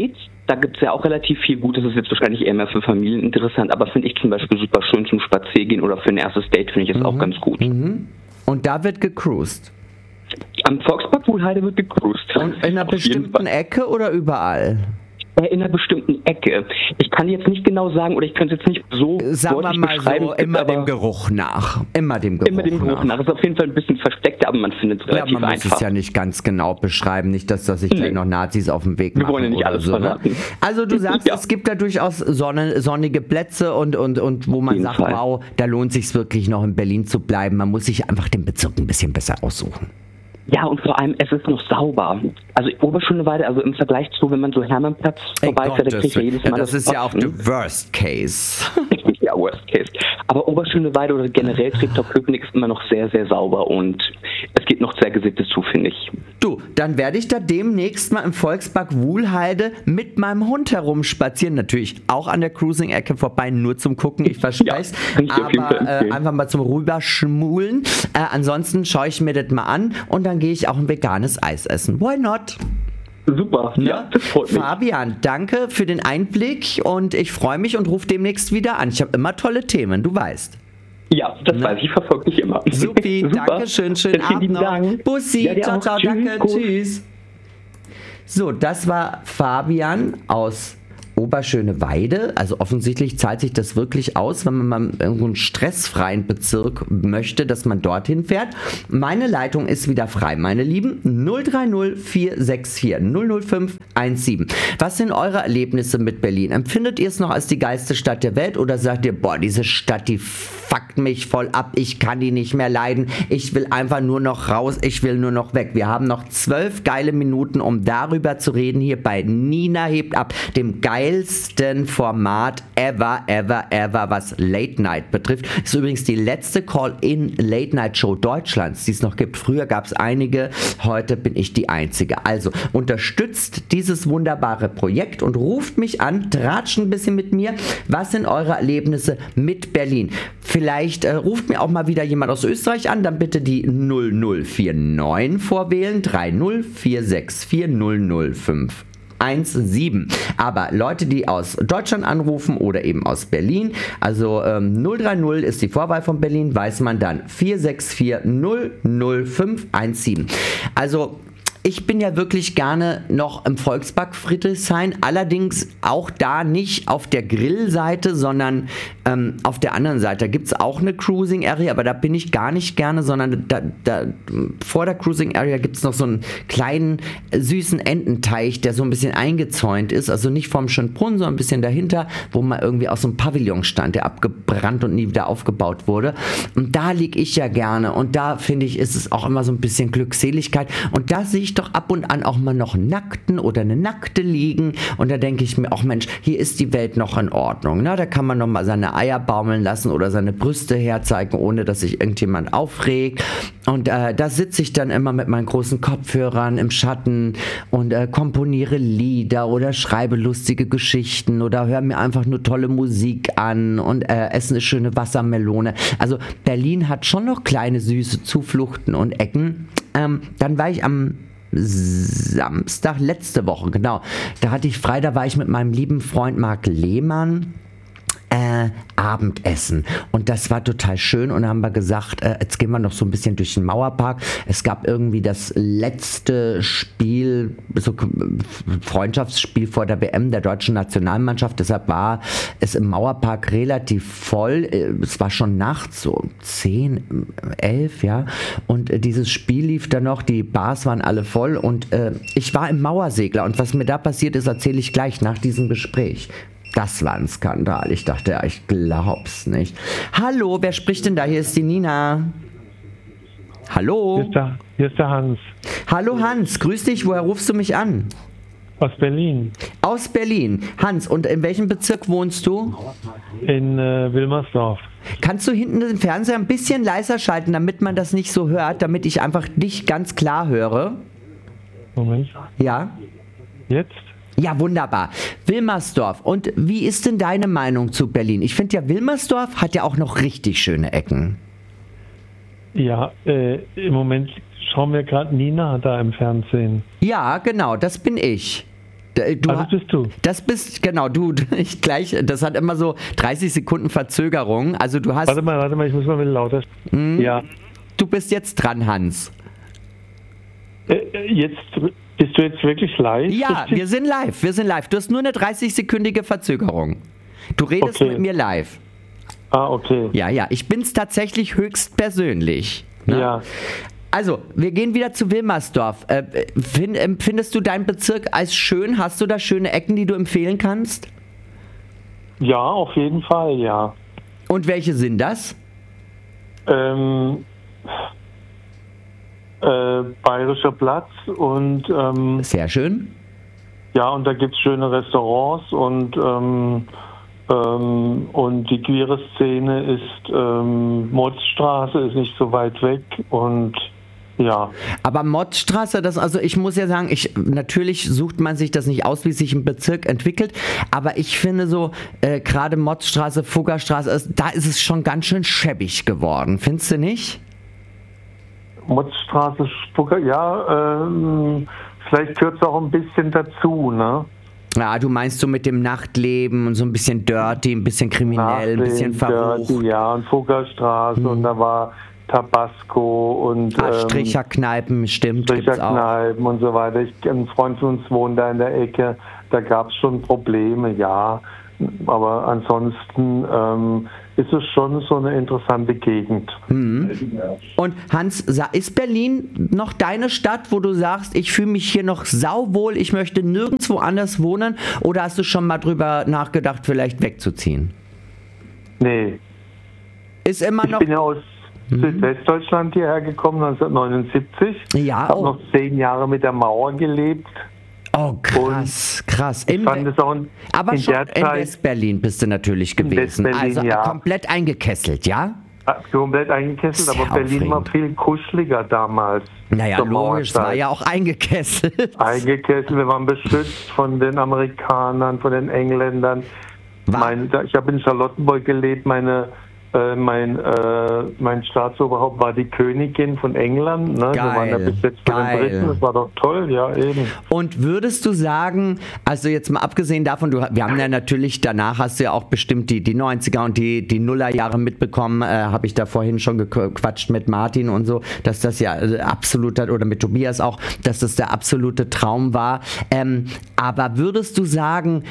Da gibt es ja auch relativ viel Gutes. Das ist jetzt wahrscheinlich eher mehr für Familien interessant, aber finde ich zum Beispiel super schön zum Spaziergehen oder für ein erstes Date finde ich es auch ganz gut. Und da wird gecruised? Am Volkspark Wuhlheide wird gecruised. Und in einer bestimmten Ecke oder überall? In einer bestimmten Ecke. Ich kann jetzt nicht genau sagen, oder ich könnte es jetzt nicht so sagen wir mal beschreiben. So, immer dem Geruch nach. Immer dem Geruch nach. Das ist auf jeden Fall ein bisschen versteckt, aber man findet es relativ einfach. Man muss es ja nicht ganz genau beschreiben, nicht, dass sich gleich noch Nazis auf dem Weg machen. Wir wollen ja nicht alles verraten. Also du sagst, es gibt da durchaus sonnige Plätze und wo man sagt, wow, da lohnt es sich wirklich noch in Berlin zu bleiben. Man muss sich einfach den Bezirk ein bisschen besser aussuchen. Ja, und vor allem, es ist noch sauber. Also Oberschöneweide, also im Vergleich zu, wenn man so Hermannplatz vorbeifährt, da kriegt ja jedes Mal das ist ja auch der Worst Case. Ja, Worst Case. Aber Oberschöneweide oder generell Treptow-Köpenick ist immer noch sehr, sehr sauber und es geht noch sehr gesittet zu, finde ich. Du, dann werde ich da demnächst mal im Volkspark Wuhlheide mit meinem Hund herumspazieren. Natürlich auch an der Cruising-Ecke vorbei, nur zum Gucken, ich verspreche es. Aber einfach mal zum Rüberschmulen. Ansonsten schaue ich mir das mal an und dann gehe ich auch ein veganes Eis essen. Why not? Super, ja, das freut mich. Fabian, danke für den Einblick und ich freue mich und rufe demnächst wieder an. Ich habe immer tolle Themen, du weißt. Ja, das weiß ich, verfolge dich immer. Supi, danke schön, schönen Abend noch. Dank. Bussi, ja, ciao, ciao, danke, tschüss. So, das war Fabian aus Oberschöneweide. Also offensichtlich zahlt sich das wirklich aus, wenn man mal irgendwo einen stressfreien Bezirk möchte, dass man dorthin fährt. Meine Leitung ist wieder frei, meine Lieben. 030 464 005 17. Was sind eure Erlebnisse mit Berlin? Empfindet ihr es noch als die geilste Stadt der Welt oder sagt ihr, boah, diese Stadt, die fuckt mich voll ab, ich kann die nicht mehr leiden, ich will einfach nur noch raus, ich will nur noch weg. Wir haben noch 12 geile Minuten, um darüber zu reden, hier bei Nina hebt ab, dem geilsten Format ever, was Late Night betrifft. Ist übrigens die letzte Call-in Late Night Show Deutschlands, die es noch gibt. Früher gab es einige, heute bin ich die Einzige. Also unterstützt dieses wunderbare Projekt und ruft mich an, tratscht ein bisschen mit mir. Was sind eure Erlebnisse mit Berlin? Vielleicht ruft mir auch mal wieder jemand aus Österreich an, dann bitte die 0049 vorwählen, 30 464 005 17. Aber Leute, die aus Deutschland anrufen oder eben aus Berlin, also 030 ist die Vorwahl von Berlin, weiß man dann 464 005 17. Also ich bin ja wirklich gerne noch im Volkspark Friedrichshain, allerdings auch da nicht auf der Grillseite, sondern auf der anderen Seite. Da gibt es auch eine Cruising Area, aber da bin ich gar nicht gerne, sondern da vor der Cruising Area gibt es noch so einen kleinen süßen Ententeich, der so ein bisschen eingezäunt ist, also nicht vom Schönbrunn, sondern ein bisschen dahinter, wo mal irgendwie aus so einem Pavillon stand, der abgebrannt und nie wieder aufgebaut wurde. Und da liege ich ja gerne und da finde ich, ist es auch immer so ein bisschen Glückseligkeit und da sehe ich doch ab und an auch mal noch einen Nackten oder eine Nackte liegen und da denke ich mir auch, Mensch, hier ist die Welt noch in Ordnung. Na, da kann man noch mal seine Eier baumeln lassen oder seine Brüste herzeigen, ohne dass sich irgendjemand aufregt. Und da sitze ich dann immer mit meinen großen Kopfhörern im Schatten und komponiere Lieder oder schreibe lustige Geschichten oder höre mir einfach nur tolle Musik an und esse eine schöne Wassermelone. Also Berlin hat schon noch kleine süße Zufluchten und Ecken. Dann war ich am Samstag, letzte Woche, genau. Da hatte ich frei, da war ich mit meinem lieben Freund Marc Lehmann Abendessen. Und das war total schön. Und dann haben wir gesagt, jetzt gehen wir noch so ein bisschen durch den Mauerpark. Es gab irgendwie das letzte Spiel, so Freundschaftsspiel vor der WM der deutschen Nationalmannschaft. Deshalb war es im Mauerpark relativ voll. Es war schon nachts, so 10, 11, ja. Und dieses Spiel lief dann noch, die Bars waren alle voll. Und ich war im Mauersegler. Und was mir da passiert ist, erzähle ich gleich nach diesem Gespräch. Das war ein Skandal. Ich dachte, ja, ich glaub's nicht. Hallo, wer spricht denn da? Hier ist die Nina. Hallo. Hier ist der Hans. Hallo Hans, grüß dich. Woher rufst du mich an? Aus Berlin. Aus Berlin. Hans, und in welchem Bezirk wohnst du? In Wilmersdorf. Kannst du hinten den Fernseher ein bisschen leiser schalten, damit man das nicht so hört, damit ich einfach dich ganz klar höre? Moment. Ja? Jetzt? Ja, wunderbar. Wilmersdorf. Und wie ist denn deine Meinung zu Berlin? Ich finde ja, Wilmersdorf hat ja auch noch richtig schöne Ecken. Ja, im Moment schauen wir gerade Nina da im Fernsehen. Ja, genau, das bin ich. Das bist du. Das bist, genau, du. Das hat immer so 30 Sekunden Verzögerung. Also du hast... Warte mal, ich muss mal wieder lauter sprechen. Ja. Du bist jetzt dran, Hans. Bist du jetzt wirklich live? Ja, wir sind live. Du hast nur eine 30-sekündige Verzögerung. Du redest mit mir live. Ah, okay. Ja, ich bin's tatsächlich höchstpersönlich. Ne? Ja. Also, wir gehen wieder zu Wilmersdorf. Empfindest du deinen Bezirk als schön? Hast du da schöne Ecken, die du empfehlen kannst? Ja, auf jeden Fall, ja. Und welche sind das? Bayerischer Platz und sehr schön. Ja, und da gibt es schöne Restaurants und die queere Szene ist Motzstraße, ist nicht so weit weg und ja. Aber Motzstraße, also ich muss ja sagen, natürlich sucht man sich das nicht aus, wie sich ein Bezirk entwickelt, aber ich finde so, gerade Motzstraße, Fuggerstraße, da ist es schon ganz schön schäbig geworden, findest du nicht? Motzstraße, Spucker, ja, vielleicht gehört es auch ein bisschen dazu, ne? Ja, du meinst so mit dem Nachtleben und so ein bisschen dirty, ein bisschen kriminell, ein bisschen verrucht. Dirty, ja, und Fuggerstraße und da war Tabasco und Stricherkneipen, stimmt, Stricherkneipen und so weiter. Ein Freund von uns wohnt da in der Ecke, da gab es schon Probleme, ja. Aber ansonsten ist es schon so eine interessante Gegend. Und Hans, ist Berlin noch deine Stadt, wo du sagst, ich fühle mich hier noch sauwohl, ich möchte nirgendwo anders wohnen? Oder hast du schon mal drüber nachgedacht, vielleicht wegzuziehen? Nee. Ist immer noch... Ich bin ja aus Südwestdeutschland hierher gekommen, 1979. Ja, habe noch 10 Jahre mit der Mauer gelebt. Oh, krass. Aber schon in Westberlin bist du natürlich gewesen. Also komplett eingekesselt, ja? Komplett eingekesselt, aber Berlin war viel kuscheliger damals. Naja, logisch, war ja auch eingekesselt. Wir waren beschützt von den Amerikanern, von den Engländern. Ich habe in Charlottenburg gelebt, mein Staatsoberhaupt war die Königin von England. Ne? Wir waren ja besetzt von den Briten, das war doch toll, ja eben. Und würdest du sagen, also jetzt mal abgesehen davon, wir haben ja natürlich, danach hast du ja auch bestimmt die 90er und die Nullerjahre mitbekommen, habe ich da vorhin schon gequatscht mit Martin und so, dass das ja absoluter, oder mit Tobias auch, dass das der absolute Traum war. Aber würdest du sagen,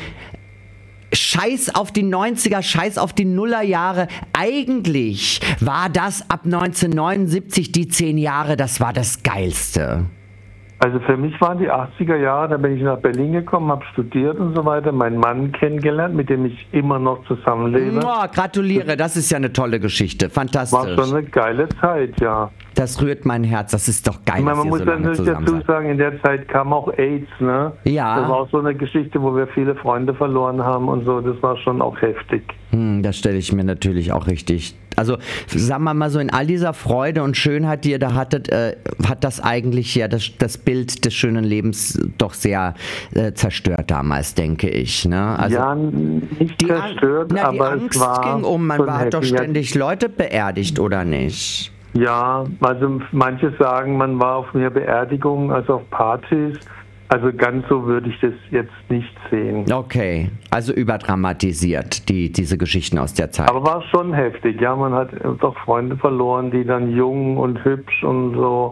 Scheiß auf die 90er, Scheiß auf die Nullerjahre. Eigentlich war das ab 1979, die 10 Jahre, das war das Geilste. Also für mich waren die 80er Jahre, da bin ich nach Berlin gekommen, habe studiert und so weiter, meinen Mann kennengelernt, mit dem ich immer noch zusammenlebe. Oh, gratuliere, das ist ja eine tolle Geschichte, fantastisch. War schon eine geile Zeit, ja. Das rührt mein Herz, das ist doch geil, man muss natürlich dazu sagen, in der Zeit kam auch AIDS, ne? Ja. Das war auch so eine Geschichte, wo wir viele Freunde verloren haben und so, das war schon auch heftig. Das stelle ich mir natürlich auch richtig. Also sagen wir mal so, in all dieser Freude und Schönheit, die ihr da hattet, hat das eigentlich ja das Bild des schönen Lebens doch sehr zerstört damals, denke ich. Ne? Also, ja, nicht zerstört, aber die Angst es war ging um, man hat doch ständig Leute beerdigt, oder nicht? Ja, also manche sagen, man war auf mehr Beerdigungen als auf Partys. Also ganz so würde ich das jetzt nicht sehen. Okay, also überdramatisiert, diese Geschichten aus der Zeit. Aber war schon heftig, ja, man hat doch Freunde verloren, die dann jung und hübsch und so,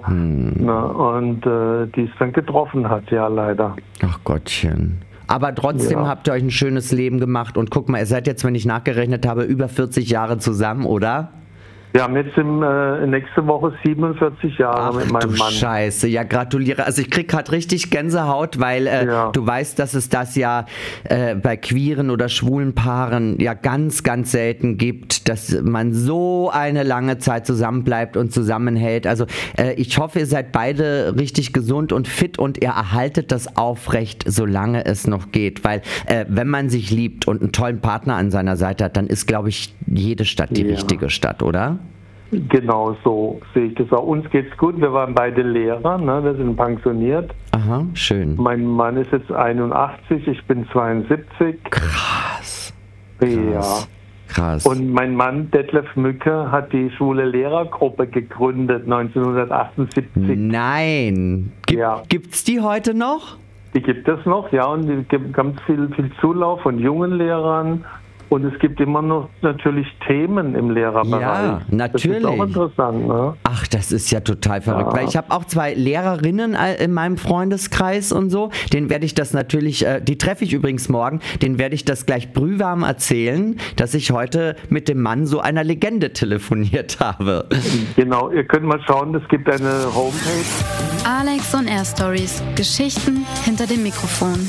und die es dann getroffen hat, ja, leider. Ach Gottchen. Aber trotzdem habt ihr euch ein schönes Leben gemacht und guck mal, ihr seid jetzt, wenn ich nachgerechnet habe, über 40 Jahre zusammen, oder? Wir haben jetzt nächste Woche 47 Jahre mit meinem Mann. Scheiße, ja, gratuliere. Also ich krieg gerade richtig Gänsehaut, weil du weißt, dass es das ja bei queeren oder schwulen Paaren ja ganz, ganz selten gibt, dass man so eine lange Zeit zusammenbleibt und zusammenhält. Also ich hoffe, ihr seid beide richtig gesund und fit und ihr erhaltet das aufrecht, solange es noch geht. Weil wenn man sich liebt und einen tollen Partner an seiner Seite hat, dann ist, glaube ich, jede Stadt die richtige Stadt, oder? Genau so sehe ich das auch. Uns geht's gut, wir waren beide Lehrer, ne? Wir sind pensioniert. Aha, schön. Mein Mann ist jetzt 81, ich bin 72. Krass. Ja. Krass. Und mein Mann, Detlef Mücke, hat die schwule Lehrergruppe gegründet, 1978. Nein. Gibt's die heute noch? Die gibt es noch, ja, und es gibt ganz viel Zulauf von jungen Lehrern. Und es gibt immer noch natürlich Themen im Lehrerbereich. Ja, natürlich. Das ist auch interessant, ne? Ach, das ist ja total verrückt. Ja. Weil ich habe auch 2 Lehrerinnen in meinem Freundeskreis und so. Den werde ich das natürlich, die treffe ich übrigens morgen, den werde ich das gleich brühwarm erzählen, dass ich heute mit dem Mann so einer Legende telefoniert habe. Genau, ihr könnt mal schauen, es gibt eine Homepage. Alex on Air Stories. Geschichten hinter dem Mikrofon.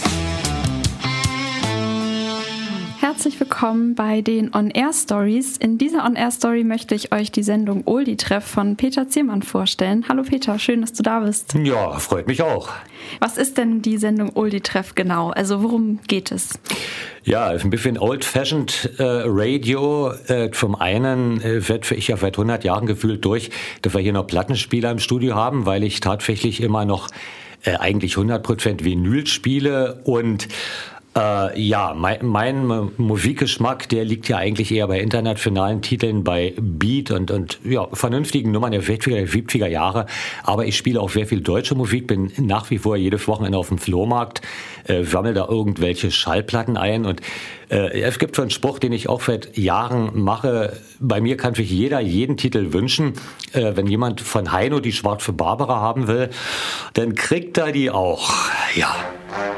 Herzlich willkommen bei den On-Air-Stories. In dieser On-Air-Story möchte ich euch die Sendung Oldie-Treff von Peter Ziermann vorstellen. Hallo Peter, schön, dass du da bist. Ja, freut mich auch. Was ist denn die Sendung Oldie-Treff genau? Also worum geht es? Ja, ein bisschen old-fashioned Radio. Zum einen werde ich ja seit 100 Jahren gefühlt durch, dass wir hier noch Plattenspieler im Studio haben, weil ich tatsächlich immer noch eigentlich 100% Vinyl spiele und ja, mein Musikgeschmack, der liegt ja eigentlich eher bei internationalen Titeln, bei Beat und ja, vernünftigen Nummern der 60er, 70er Jahre. Aber ich spiele auch sehr viel deutsche Musik, bin nach wie vor jedes Wochenende auf dem Flohmarkt, sammle da irgendwelche Schallplatten ein. Und es gibt so einen Spruch, den ich auch seit Jahren mache. Bei mir kann sich jeder jeden Titel wünschen. Wenn jemand von Heino die Schwarze Barbara haben will, dann kriegt er die auch. Ja.